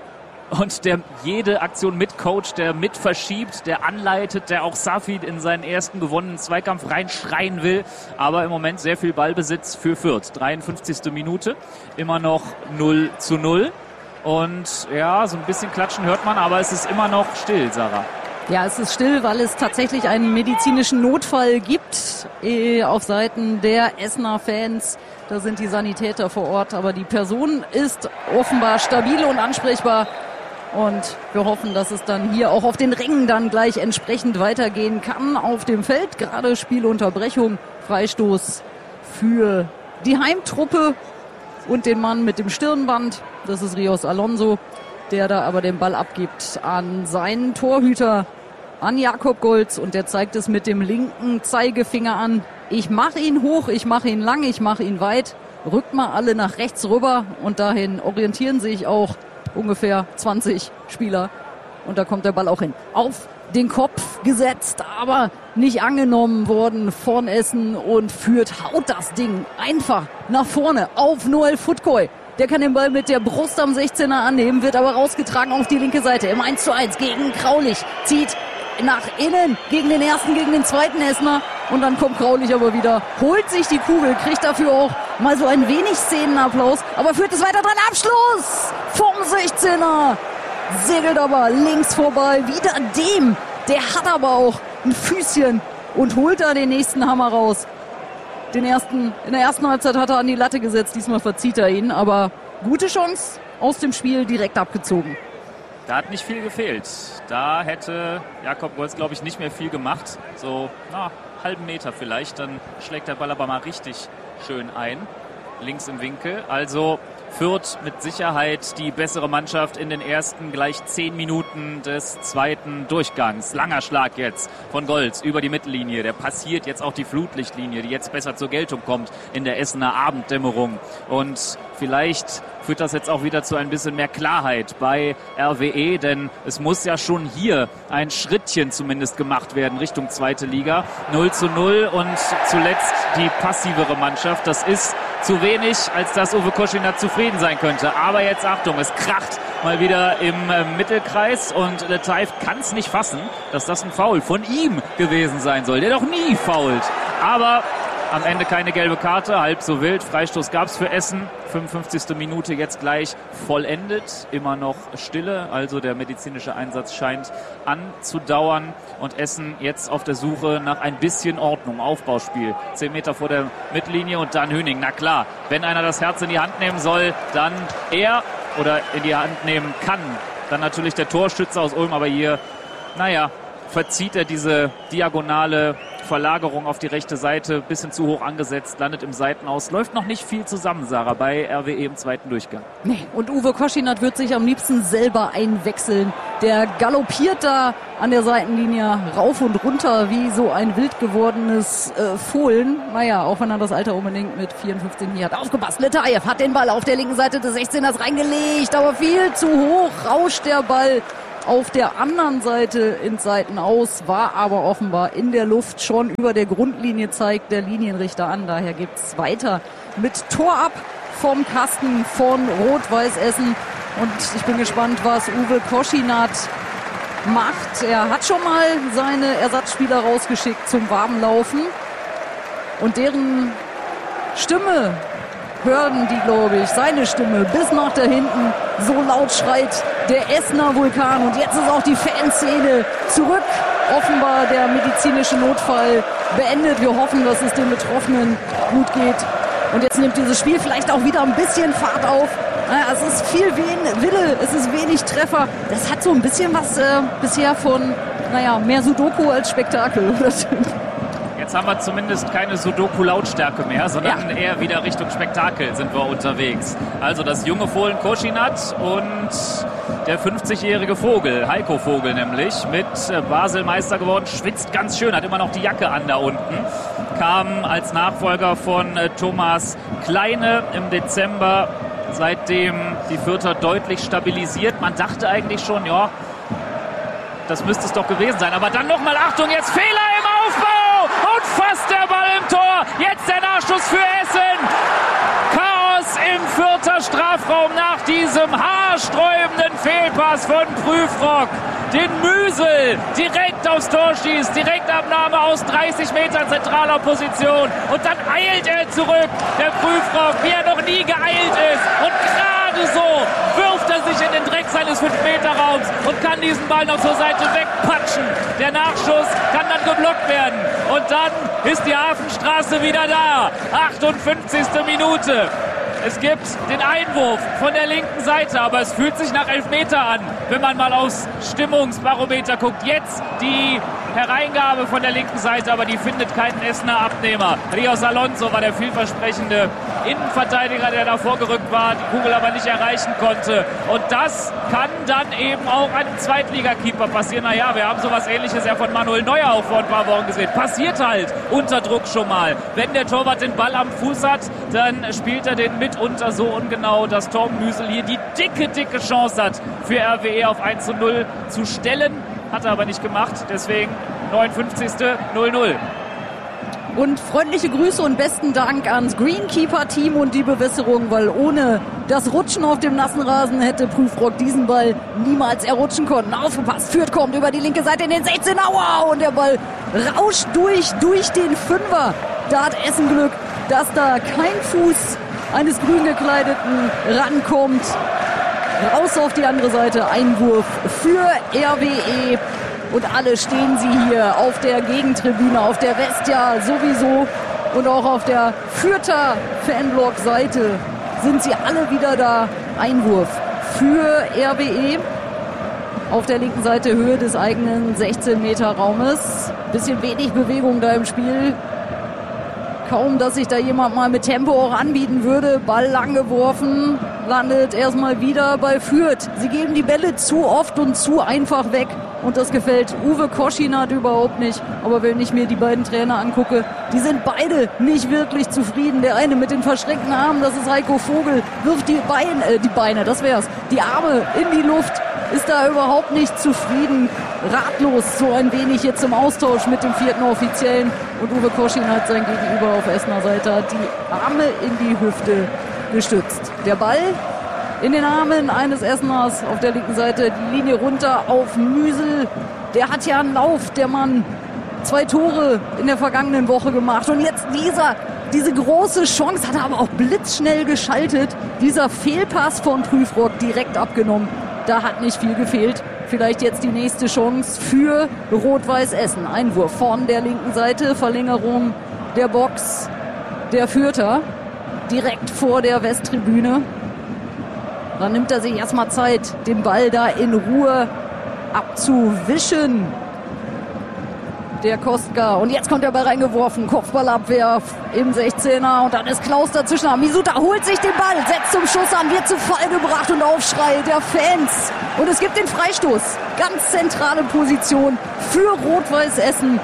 und der jede Aktion mitcoacht, der mit verschiebt, der anleitet, der auch Safi in seinen ersten gewonnenen Zweikampf reinschreien will. Aber im Moment sehr viel Ballbesitz für Fürth. dreiundfünfzigste Minute, immer noch null zu null. Und ja, so ein bisschen klatschen hört man, aber es ist immer noch still, Sarah. Ja, es ist still, weil es tatsächlich einen medizinischen Notfall gibt äh, auf Seiten der Essener Fans. Da sind die Sanitäter vor Ort, aber die Person ist offenbar stabil und ansprechbar. Und wir hoffen, dass es dann hier auch auf den Rängen dann gleich entsprechend weitergehen kann. Auf dem Feld gerade Spielunterbrechung, Freistoß für die Heimtruppe und den Mann mit dem Stirnband. Das ist Rios Alonso, der da aber den Ball abgibt an seinen Torhüter, an Jakob Golz. Und der zeigt es mit dem linken Zeigefinger an. Ich mache ihn hoch, ich mache ihn lang, ich mache ihn weit. Rückt mal alle nach rechts rüber und dahin orientieren sich auch ungefähr zwanzig Spieler. Und da kommt der Ball auch hin. Auf den Kopf gesetzt, aber nicht angenommen worden von Essen und Fürth haut das Ding einfach nach vorne auf Noel Futkoy. Der kann den Ball mit der Brust am sechzehner annehmen, wird aber rausgetragen auf die linke Seite im eins zu eins gegen Kraulich. Zieht nach innen gegen den ersten, gegen den zweiten Essener. Und dann kommt Kraulich aber wieder, holt sich die Kugel, kriegt dafür auch mal so ein wenig Szenenapplaus. Aber führt es weiter dran. Abschluss vom sechzehner. Segelt aber links vorbei. Wieder dem. Der hat aber auch ein Füßchen und holt da den nächsten Hammer raus. Den ersten, in der ersten Halbzeit hat er an die Latte gesetzt. Diesmal verzieht er ihn. Aber gute Chance aus dem Spiel direkt abgezogen. Da hat nicht viel gefehlt. Da hätte Jakob Golz, glaube ich, nicht mehr viel gemacht. So, na, halben Meter vielleicht. Dann schlägt der Ball aber mal richtig schön ein. Links im Winkel. Also Fürth mit Sicherheit die bessere Mannschaft in den ersten gleich zehn Minuten des zweiten Durchgangs. Langer Schlag jetzt von Goltz über die Mittellinie. Der passiert jetzt auch die Flutlichtlinie, die jetzt besser zur Geltung kommt in der Essener Abenddämmerung. Und vielleicht führt das jetzt auch wieder zu ein bisschen mehr Klarheit bei R W E, denn es muss ja schon hier ein Schrittchen zumindest gemacht werden Richtung zweite Liga. null zu null und zuletzt die passivere Mannschaft. Das ist zu wenig, als dass Uwe Koschinat zufrieden sein könnte. Aber jetzt Achtung, es kracht mal wieder im äh, Mittelkreis und Le Taif kann es nicht fassen, dass das ein Foul von ihm gewesen sein soll, der doch nie foult. Aber am Ende keine gelbe Karte, halb so wild. Freistoß gab es für Essen. fünfundfünfzigste Minute jetzt gleich vollendet. Immer noch Stille, also der medizinische Einsatz scheint anzudauern. Und Essen jetzt auf der Suche nach ein bisschen Ordnung. Aufbauspiel. Zehn Meter vor der Mittellinie und dann Höning. Na klar, wenn einer das Herz in die Hand nehmen soll, dann er oder in die Hand nehmen kann. Dann natürlich der Torschütze aus Ulm, aber hier, naja, verzieht er diese diagonale Verlagerung auf die rechte Seite, bisschen zu hoch angesetzt, landet im Seitenaus. Läuft noch nicht viel zusammen, Sarah, bei R W E im zweiten Durchgang. Nee, und Uwe Koschinat wird sich am liebsten selber einwechseln. Der galoppiert da an der Seitenlinie rauf und runter wie so ein wild gewordenes äh, Fohlen. Naja, auch wenn er das Alter unbedingt mit vierundfünfzig nie hat. Aufgepasst, Le Taif hat den Ball auf der linken Seite des sechzehners reingelegt, aber viel zu hoch rauscht der Ball auf der anderen Seite ins Seitenaus, war aber offenbar in der Luft schon über der Grundlinie, zeigt der Linienrichter an. Daher gibt's weiter mit Tor ab vom Kasten von Rot-Weiß Essen. Und ich bin gespannt, was Uwe Koschinat macht. Er hat schon mal seine Ersatzspieler rausgeschickt zum Warmlaufen. Und deren Stimme hören die, glaube ich, seine Stimme bis nach da hinten. So laut schreit der Essener Vulkan. Und jetzt ist auch die Fanszene zurück. Offenbar der medizinische Notfall beendet. Wir hoffen, dass es den Betroffenen gut geht. Und jetzt nimmt dieses Spiel vielleicht auch wieder ein bisschen Fahrt auf. Naja, es ist viel wen- Wille, es ist wenig Treffer. Das hat so ein bisschen was äh, bisher von, naja, mehr Sudoku als Spektakel. Jetzt haben wir zumindest keine Sudoku-Lautstärke mehr, sondern ja. eher wieder Richtung Spektakel sind wir unterwegs. Also das junge Fohlen Koschinat und der fünfzigjährige Vogel, Heiko Vogel nämlich, mit Basel Meister geworden, schwitzt ganz schön, hat immer noch die Jacke an da unten. Kam als Nachfolger von Thomas Kleine im Dezember, seitdem die Fürther deutlich stabilisiert. Man dachte eigentlich schon, ja, das müsste es doch gewesen sein. Aber dann nochmal, Achtung, jetzt Fehler im Aufbau und fast der Ball im Tor. Jetzt der Nachschuss für Essen. Chaos im Fürther Strafraum nach diesem haarsträubenden Fehlpass von Prüfrock. Den Müsel direkt aufs Tor schießt, Direktabnahme aus dreißig Metern zentraler Position. Und dann eilt er zurück, der Prüfrock, wie er noch nie geeilt ist. Und gerade so wirft er sich in den Dreck seines fünf Meter Raums und kann diesen Ball noch zur Seite wegpatschen. Der Nachschuss kann dann geblockt werden. Und dann ist die Hafenstraße wieder da. achtundfünfzigste Minute. Es gibt den Einwurf von der linken Seite, aber es fühlt sich nach Elfmeter an, wenn man mal aufs Stimmungsbarometer guckt. Jetzt die Hereingabe von der linken Seite, aber die findet keinen Essener Abnehmer. Rios Alonso war der vielversprechende Innenverteidiger, der da vorgerückt war, die Kugel aber nicht erreichen konnte. Und das kann dann eben auch einem Zweitligakeeper passieren. Naja, wir haben sowas Ähnliches ja von Manuel Neuer auch vor ein paar Wochen gesehen. Passiert halt unter Druck schon mal. Wenn der Torwart den Ball am Fuß hat, dann spielt er den mitunter so ungenau, dass Torben Müsel hier die dicke, dicke Chance hat, für R W E auf eins zu null zu stellen. Hat er aber nicht gemacht, deswegen neunundfünfzigste null null. Und freundliche Grüße und besten Dank ans Greenkeeper-Team und die Bewässerung, weil ohne das Rutschen auf dem nassen Rasen hätte Prüfrock diesen Ball niemals errutschen können. Aufgepasst, Fürth kommt über die linke Seite in den sechzehner, wow, und der Ball rauscht durch, durch den Fünfer. Da hat Essen Glück, dass da kein Fuß eines grün gekleideten rankommt. Raus auf die andere Seite, Einwurf für R W E. Und alle stehen sie hier auf der Gegentribüne, auf der Vestia sowieso und auch auf der Fürther Fanblock-Seite sind sie alle wieder da. Einwurf für R W E. Auf der linken Seite Höhe des eigenen sechzehn Meter Raumes. Bisschen wenig Bewegung da im Spiel. Kaum, dass sich da jemand mal mit Tempo auch anbieten würde. Ball lang geworfen, landet erstmal wieder bei Fürth. Sie geben die Bälle zu oft und zu einfach weg. Und das gefällt Uwe Koschinat überhaupt nicht. Aber wenn ich mir die beiden Trainer angucke, die sind beide nicht wirklich zufrieden. Der eine mit den verschränkten Armen, das ist Heiko Vogel, wirft die Beine, äh, die Beine, das wär's, die Arme in die Luft, ist da überhaupt nicht zufrieden. Ratlos so ein wenig jetzt im Austausch mit dem vierten Offiziellen. Und Uwe Koschinat sein Gegenüber auf Essener Seite hat die Arme in die Hüfte gestützt. Der Ball in den Armen eines Esseners auf der linken Seite, die Linie runter auf Müsel. Der hat ja einen Lauf, der Mann. Zwei Tore in der vergangenen Woche gemacht. Und jetzt dieser, diese große Chance, hat er aber auch blitzschnell geschaltet. Dieser Fehlpass von Prüfrock direkt abgenommen. Da hat nicht viel gefehlt. Vielleicht jetzt die nächste Chance für Rot-Weiß Essen. Einwurf von der linken Seite, Verlängerung der Box der Fürther. Direkt vor der Westtribüne. Dann nimmt er sich erstmal Zeit, den Ball da in Ruhe abzuwischen. Der Kostka. Und jetzt kommt der Ball reingeworfen. Kopfballabwehr im sechzehner. Und dann ist Klaus dazwischen. Misuta holt sich den Ball, setzt zum Schuss an, wird zu Fall gebracht und Aufschrei der Fans. Und es gibt den Freistoß. Ganz zentrale Position für Rot-Weiß Essen.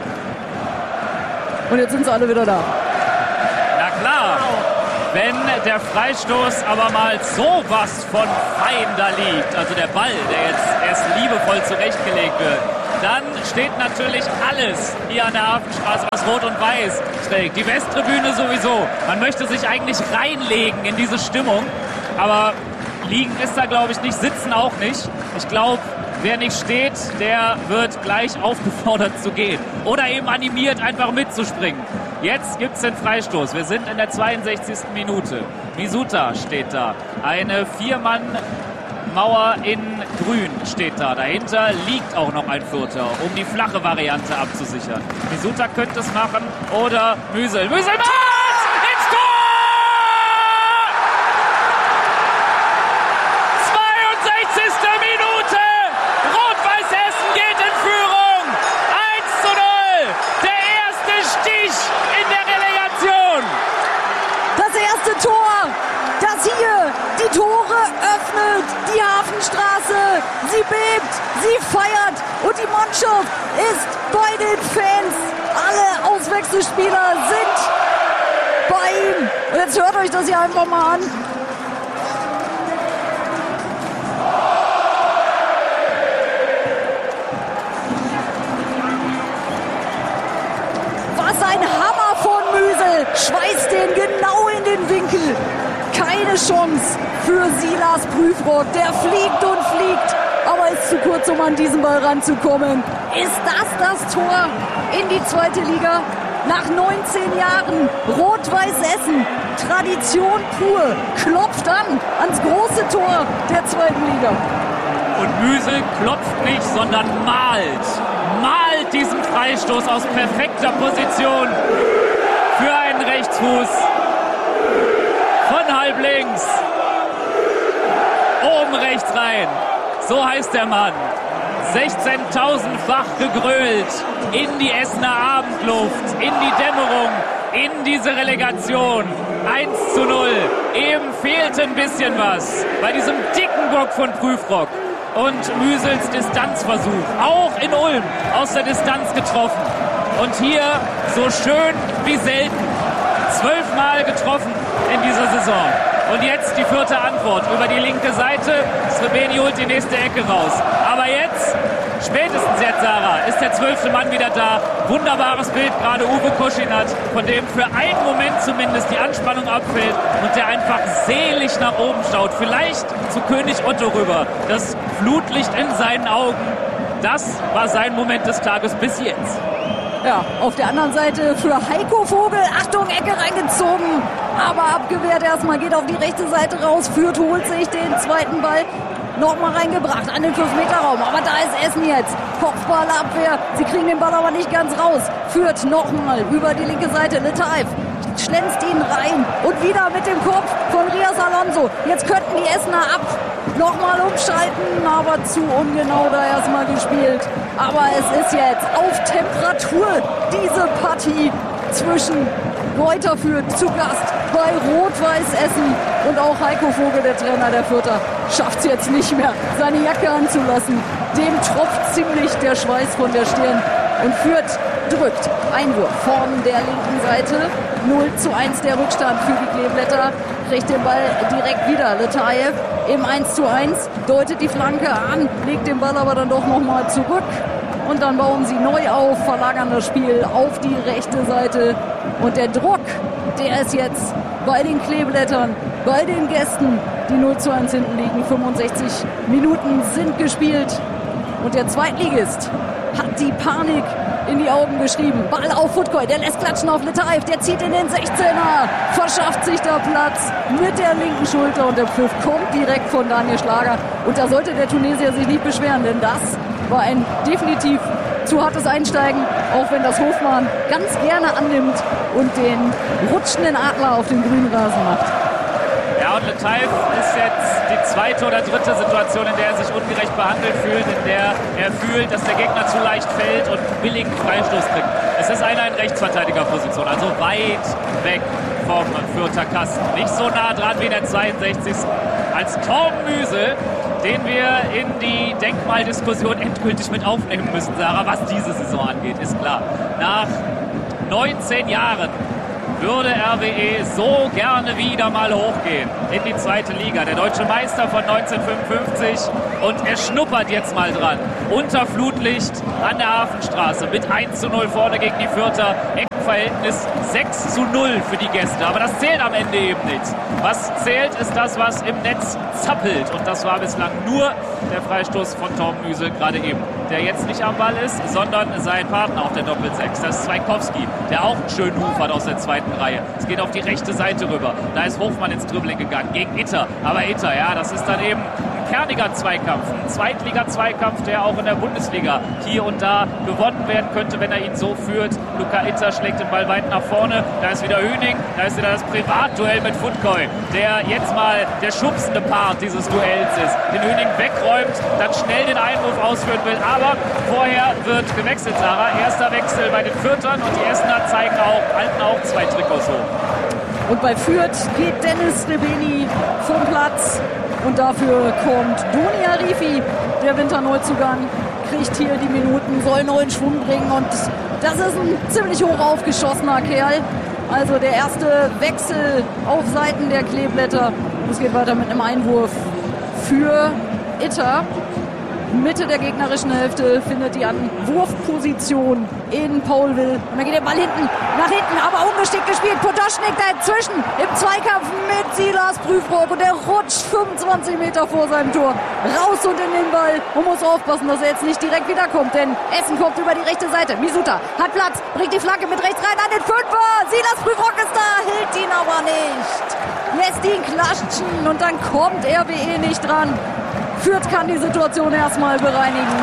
Und jetzt sind sie alle wieder da. Na klar. Wenn der Freistoß aber mal sowas von fein da liegt, also der Ball, der jetzt erst liebevoll zurechtgelegt wird, dann steht natürlich alles hier an der Hafenstraße, was Rot und Weiß trägt. Die Westtribüne sowieso. Man möchte sich eigentlich reinlegen in diese Stimmung, aber liegen ist da, glaube ich, nicht, sitzen auch nicht. Ich glaube, wer nicht steht, der wird gleich aufgefordert zu gehen. Oder eben animiert, einfach mitzuspringen. Jetzt gibt es den Freistoß. Wir sind in der zweiundsechzigsten Minute. Misuta steht da. Eine Vier-Mann-Mauer in Grün steht da. Dahinter liegt auch noch ein Vierter, um die flache Variante abzusichern. Misuta könnte es machen oder Müsel. Müsel macht! Ins Tor! zweiundsechzigste Minute! Rot-Weiß Essen geht in Führung! eins zu null! Der erste Stich in der Relegation! Das erste Tor, das hier die Tore öffnet, die Hafenstraße, sie bebt, sie feiert und die Mannschaft ist bei den Fans. Alle Auswechselspieler sind bei ihm. Und jetzt hört euch das hier einfach mal an. Was ein Hammer von Müsel. Schweißt den genau in den Winkel. Keine Chance für Silas Prüfrock. Der fliegt und fliegt, aber ist zu kurz, um an diesen Ball ranzukommen. Ist das das Tor in die zweite Liga? Nach neunzehn Jahren Rot-Weiß Essen, Tradition pur, klopft an ans große Tor der zweiten Liga. Und Müsel klopft nicht, sondern malt. Malt diesen Freistoß aus perfekter Position für einen Rechtsfuß. Von halb links. Oben rechts rein. So heißt der Mann. sechzehntausendfach gegrölt in die Essener Abendluft, in die Dämmerung, in diese Relegation. eins zu null. Eben fehlte ein bisschen was bei diesem dicken Bock von Prüfrock. Und Müsels Distanzversuch, auch in Ulm, aus der Distanz getroffen. Und hier so schön wie selten. Zwölfmal getroffen in dieser Saison. Und jetzt die vierte Antwort über die linke Seite. Srebeni holt die nächste Ecke raus. Aber jetzt, spätestens jetzt, Sarah, ist der zwölfte Mann wieder da. Wunderbares Bild, gerade Uwe Koschinat, von dem für einen Moment zumindest die Anspannung abfällt und der einfach selig nach oben schaut. Vielleicht zu König Otto rüber. Das Flutlicht in seinen Augen, das war sein Moment des Tages bis jetzt. Ja, auf der anderen Seite für Heiko Vogel. Achtung, Ecke reingezogen. Aber abgewehrt erstmal, geht auf die rechte Seite raus. Fürth holt sich den zweiten Ball. Nochmal reingebracht an den fünf Meter Raum. Aber da ist Essen jetzt. Kopfballabwehr. Sie kriegen den Ball aber nicht ganz raus. Fürth nochmal über die linke Seite. Letaif schlänzt ihn rein. Und wieder mit dem Kopf von Rias Alonso. Jetzt könnten die Essener ab. Nochmal umschalten, aber zu ungenau da erstmal gespielt. Aber es ist jetzt auf Temperatur diese Partie zwischen Greuther Fürth zu Gast bei Rot-Weiß Essen. Und auch Heiko Vogel, der Trainer der Fürther, schafft es jetzt nicht mehr, seine Jacke anzulassen. Dem tropft ziemlich der Schweiß von der Stirn. Und Fürth drückt. Einwurf von der linken Seite. null zu eins der Rückstand für die Kleeblätter. Kriegt den Ball direkt wieder. Letaev im eins zu eins. Deutet die Flanke an. Legt den Ball aber dann doch nochmal zurück. Und dann bauen sie neu auf. Verlagern das Spiel auf die rechte Seite. Und der Druck, der ist jetzt bei den Kleeblättern, bei den Gästen, die null zu eins hinten liegen. fünfundsechzig Minuten sind gespielt. Und der Zweitligist hat die Panik in die Augen geschrieben. Ball auf Futkoy, der lässt klatschen auf Letaev, der zieht in den sechzehner, verschafft sich da Platz mit der linken Schulter und der Pfiff kommt direkt von Daniel Schlager. Und da sollte der Tunesier sich nicht beschweren, denn das war ein definitiv zu hartes Einsteigen, auch wenn das Hofmann ganz gerne annimmt und den rutschenden Adler auf den grünen Rasen macht. Ja, und Letaev ist jetzt die zweite oder dritte Situation, in der er sich ungerecht behandelt fühlt, in der er fühlt, dass der Gegner zu leicht fällt und billigen Freistoß kriegt. Es ist einer in Rechtsverteidigerposition, also weit weg vom Fürther Kasten. Nicht so nah dran wie in der zweiundsechzigsten als Torben Müsel, den wir in die Denkmaldiskussion endgültig mit aufnehmen müssen, Sarah, was diese Saison angeht, ist klar. Nach neunzehn Jahren würde R W E so gerne wieder mal hochgehen in die zweite Liga. Der deutsche Meister von neunzehnhundertfünfundfünfzig und er schnuppert jetzt mal dran. Unter Flutlicht an der Hafenstraße mit eins zu null vorne gegen die Fürther. Eckenverhältnis sechs zu null für die Gäste. Aber das zählt am Ende eben nicht. Was zählt, ist das, was im Netz zappelt. Und das war bislang nur der Freistoß von Torben Müsel gerade eben, der jetzt nicht am Ball ist, sondern sein Partner auf der Doppelsechs. Das ist Zweikowski, der auch einen schönen Huf hat aus der zweiten Reihe. Es geht auf die rechte Seite rüber. Da ist Hofmann ins Dribbling gegangen gegen Itter. Aber Itter, ja, das ist dann eben ein kerniger Zweikampf, ein Zweitliga-Zweikampf, der auch in der Bundesliga hier und da gewonnen werden könnte, wenn er ihn so führt. Luca Itter schlägt den Ball weit nach vorne. Da ist wieder Hüning, da ist wieder das Privatduell mit Futkoy, der jetzt mal der schubsende Part dieses Duells ist. Den Hüning wegräumt, dann schnell den Einwurf ausführen will. Aber vorher wird gewechselt, Sarah. Erster Wechsel bei den Fürthern und die Essener zeigen auch, halten auch zwei Trikots hoch. Und bei Fürth geht Dennis Rebeni vom Platz. Und dafür kommt Doni Arifi, der Winterneuzugang, kriegt hier die Minuten, soll neuen Schwung bringen. Und das ist ein ziemlich hoch aufgeschossener Kerl. Also der erste Wechsel auf Seiten der Kleeblätter. Es geht weiter mit einem Einwurf für Itter. Mitte der gegnerischen Hälfte findet die Wurfposition in Paul Will. Und dann geht der Ball hinten, nach hinten, aber ungeschickt gespielt. Potoschnik dazwischen im Zweikampf mit Silas Prüfrock. Und der rutscht fünfundzwanzig Meter vor seinem Tor raus und in den Ball. Und muss aufpassen, dass er jetzt nicht direkt wiederkommt, denn Essen kommt über die rechte Seite. Misuta hat Platz, bringt die Flanke mit rechts rein an den Fünfer. Silas Prüfrock ist da, hält ihn aber nicht. Lässt ihn klatschen und dann kommt R W E nicht dran. Fürth kann die Situation erstmal bereinigen.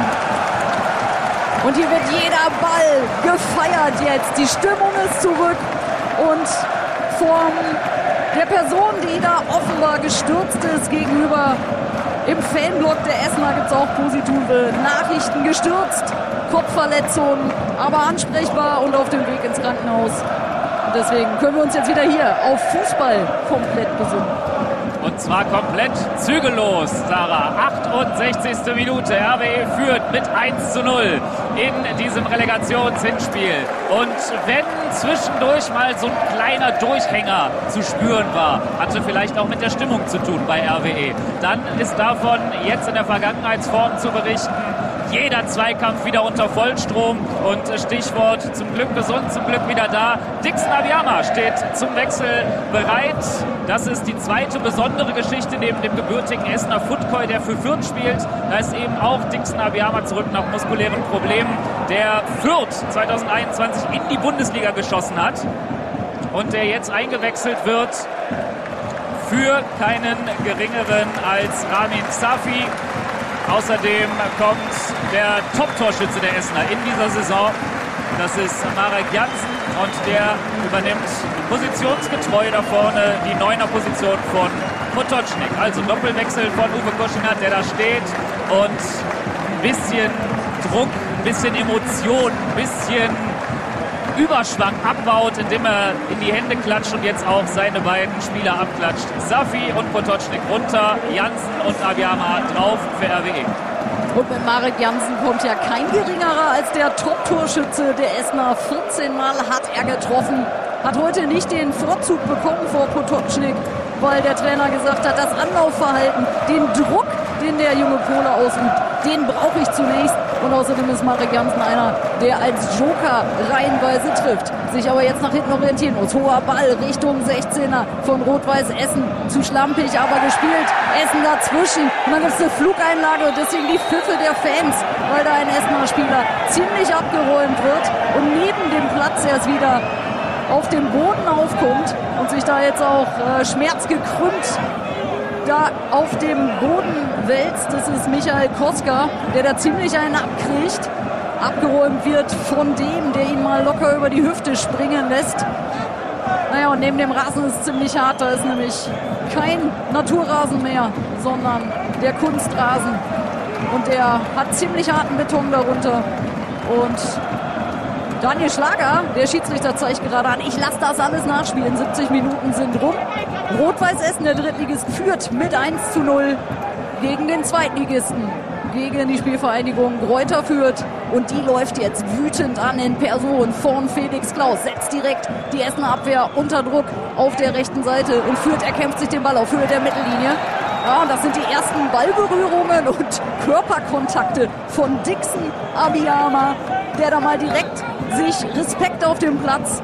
Und hier wird jeder Ball gefeiert jetzt. Die Stimmung ist zurück. Und von der Person, die da offenbar gestürzt ist gegenüber im Fanblock der Essener, gibt es auch positive Nachrichten. Gestürzt, Kopfverletzung, aber ansprechbar und auf dem Weg ins Krankenhaus. Und deswegen können wir uns jetzt wieder hier auf Fußball komplett besinnen. Und zwar komplett zügellos, Sarah. achtundsechzigste Minute. R W E führt mit eins zu null in diesem Relegationshinspiel. Und wenn zwischendurch mal so ein kleiner Durchhänger zu spüren war, hatte vielleicht auch mit der Stimmung zu tun bei R W E, dann ist davon jetzt in der Vergangenheitsform zu berichten. Jeder Zweikampf wieder unter Vollstrom und Stichwort zum Glück gesund, zum Glück wieder da. Dixon Abiyama steht zum Wechsel bereit. Das ist die zweite besondere Geschichte neben dem gebürtigen Essener Futkoy, der für Fürth spielt. Da ist eben auch Dixon Abiyama zurück nach muskulären Problemen, der Fürth zweitausendeinundzwanzig in die Bundesliga geschossen hat und der jetzt eingewechselt wird für keinen geringeren als Ramin Safi. Außerdem kommt der Top-Torschütze der Essener in dieser Saison. Das ist Marek Jansen und der übernimmt positionsgetreu da vorne die Neuner-Position von Potocznik. Also Doppelwechsel von Uwe Koschinat, der da steht und ein bisschen Druck, ein bisschen Emotion, ein bisschen Überschwang abbaut, indem er in die Hände klatscht und jetzt auch seine beiden Spieler abklatscht. Safi und Potočnik runter, Jansen und Abiyama drauf für R W E. Und mit Marek Jansen kommt ja kein geringerer als der Top-Torschütze der Essener. vierzehn Mal hat er getroffen, hat heute nicht den Vorzug bekommen vor Potočnik, weil der Trainer gesagt hat, das Anlaufverhalten, den Druck, den der junge Pole ausübt, den brauche ich zunächst. Und außerdem ist Marek Jansen einer, der als Joker reihenweise trifft, sich aber jetzt nach hinten orientieren muss. Hoher Ball Richtung sechzehner von Rot-Weiß Essen, zu schlampig aber gespielt. Essen dazwischen und dann gibt es eine Flugeinlage und deswegen die Pfiffe der Fans, weil da ein Essener Spieler ziemlich abgeräumt wird und neben dem Platz erst wieder auf dem Boden aufkommt und sich da jetzt auch äh, schmerzgekrümmt da auf dem Boden wälzt. Das ist Michael Koska, der da ziemlich einen abkriegt. Abgeräumt wird von dem, der ihn mal locker über die Hüfte springen lässt. Naja, und neben dem Rasen ist es ziemlich hart. Da ist nämlich kein Naturrasen mehr, sondern der Kunstrasen. Und der hat ziemlich harten Beton darunter. Und Daniel Schlager, der Schiedsrichter, zeigt gerade an, ich lasse das alles nachspielen. siebzig Minuten sind rum. Rot-Weiß Essen, der Drittligist, führt mit eins zu null gegen den Zweitligisten, gegen die Spielvereinigung Greuther Fürth. Und die läuft jetzt wütend an in Person von Felix Klaus. Setzt direkt die Essener Abwehr unter Druck auf der rechten Seite. Und Fürth erkämpft sich den Ball auf Höhe der Mittellinie. Ja, und das sind die ersten Ballberührungen und Körperkontakte von Dixon Abiyama, der da mal direkt sich Respekt auf dem Platz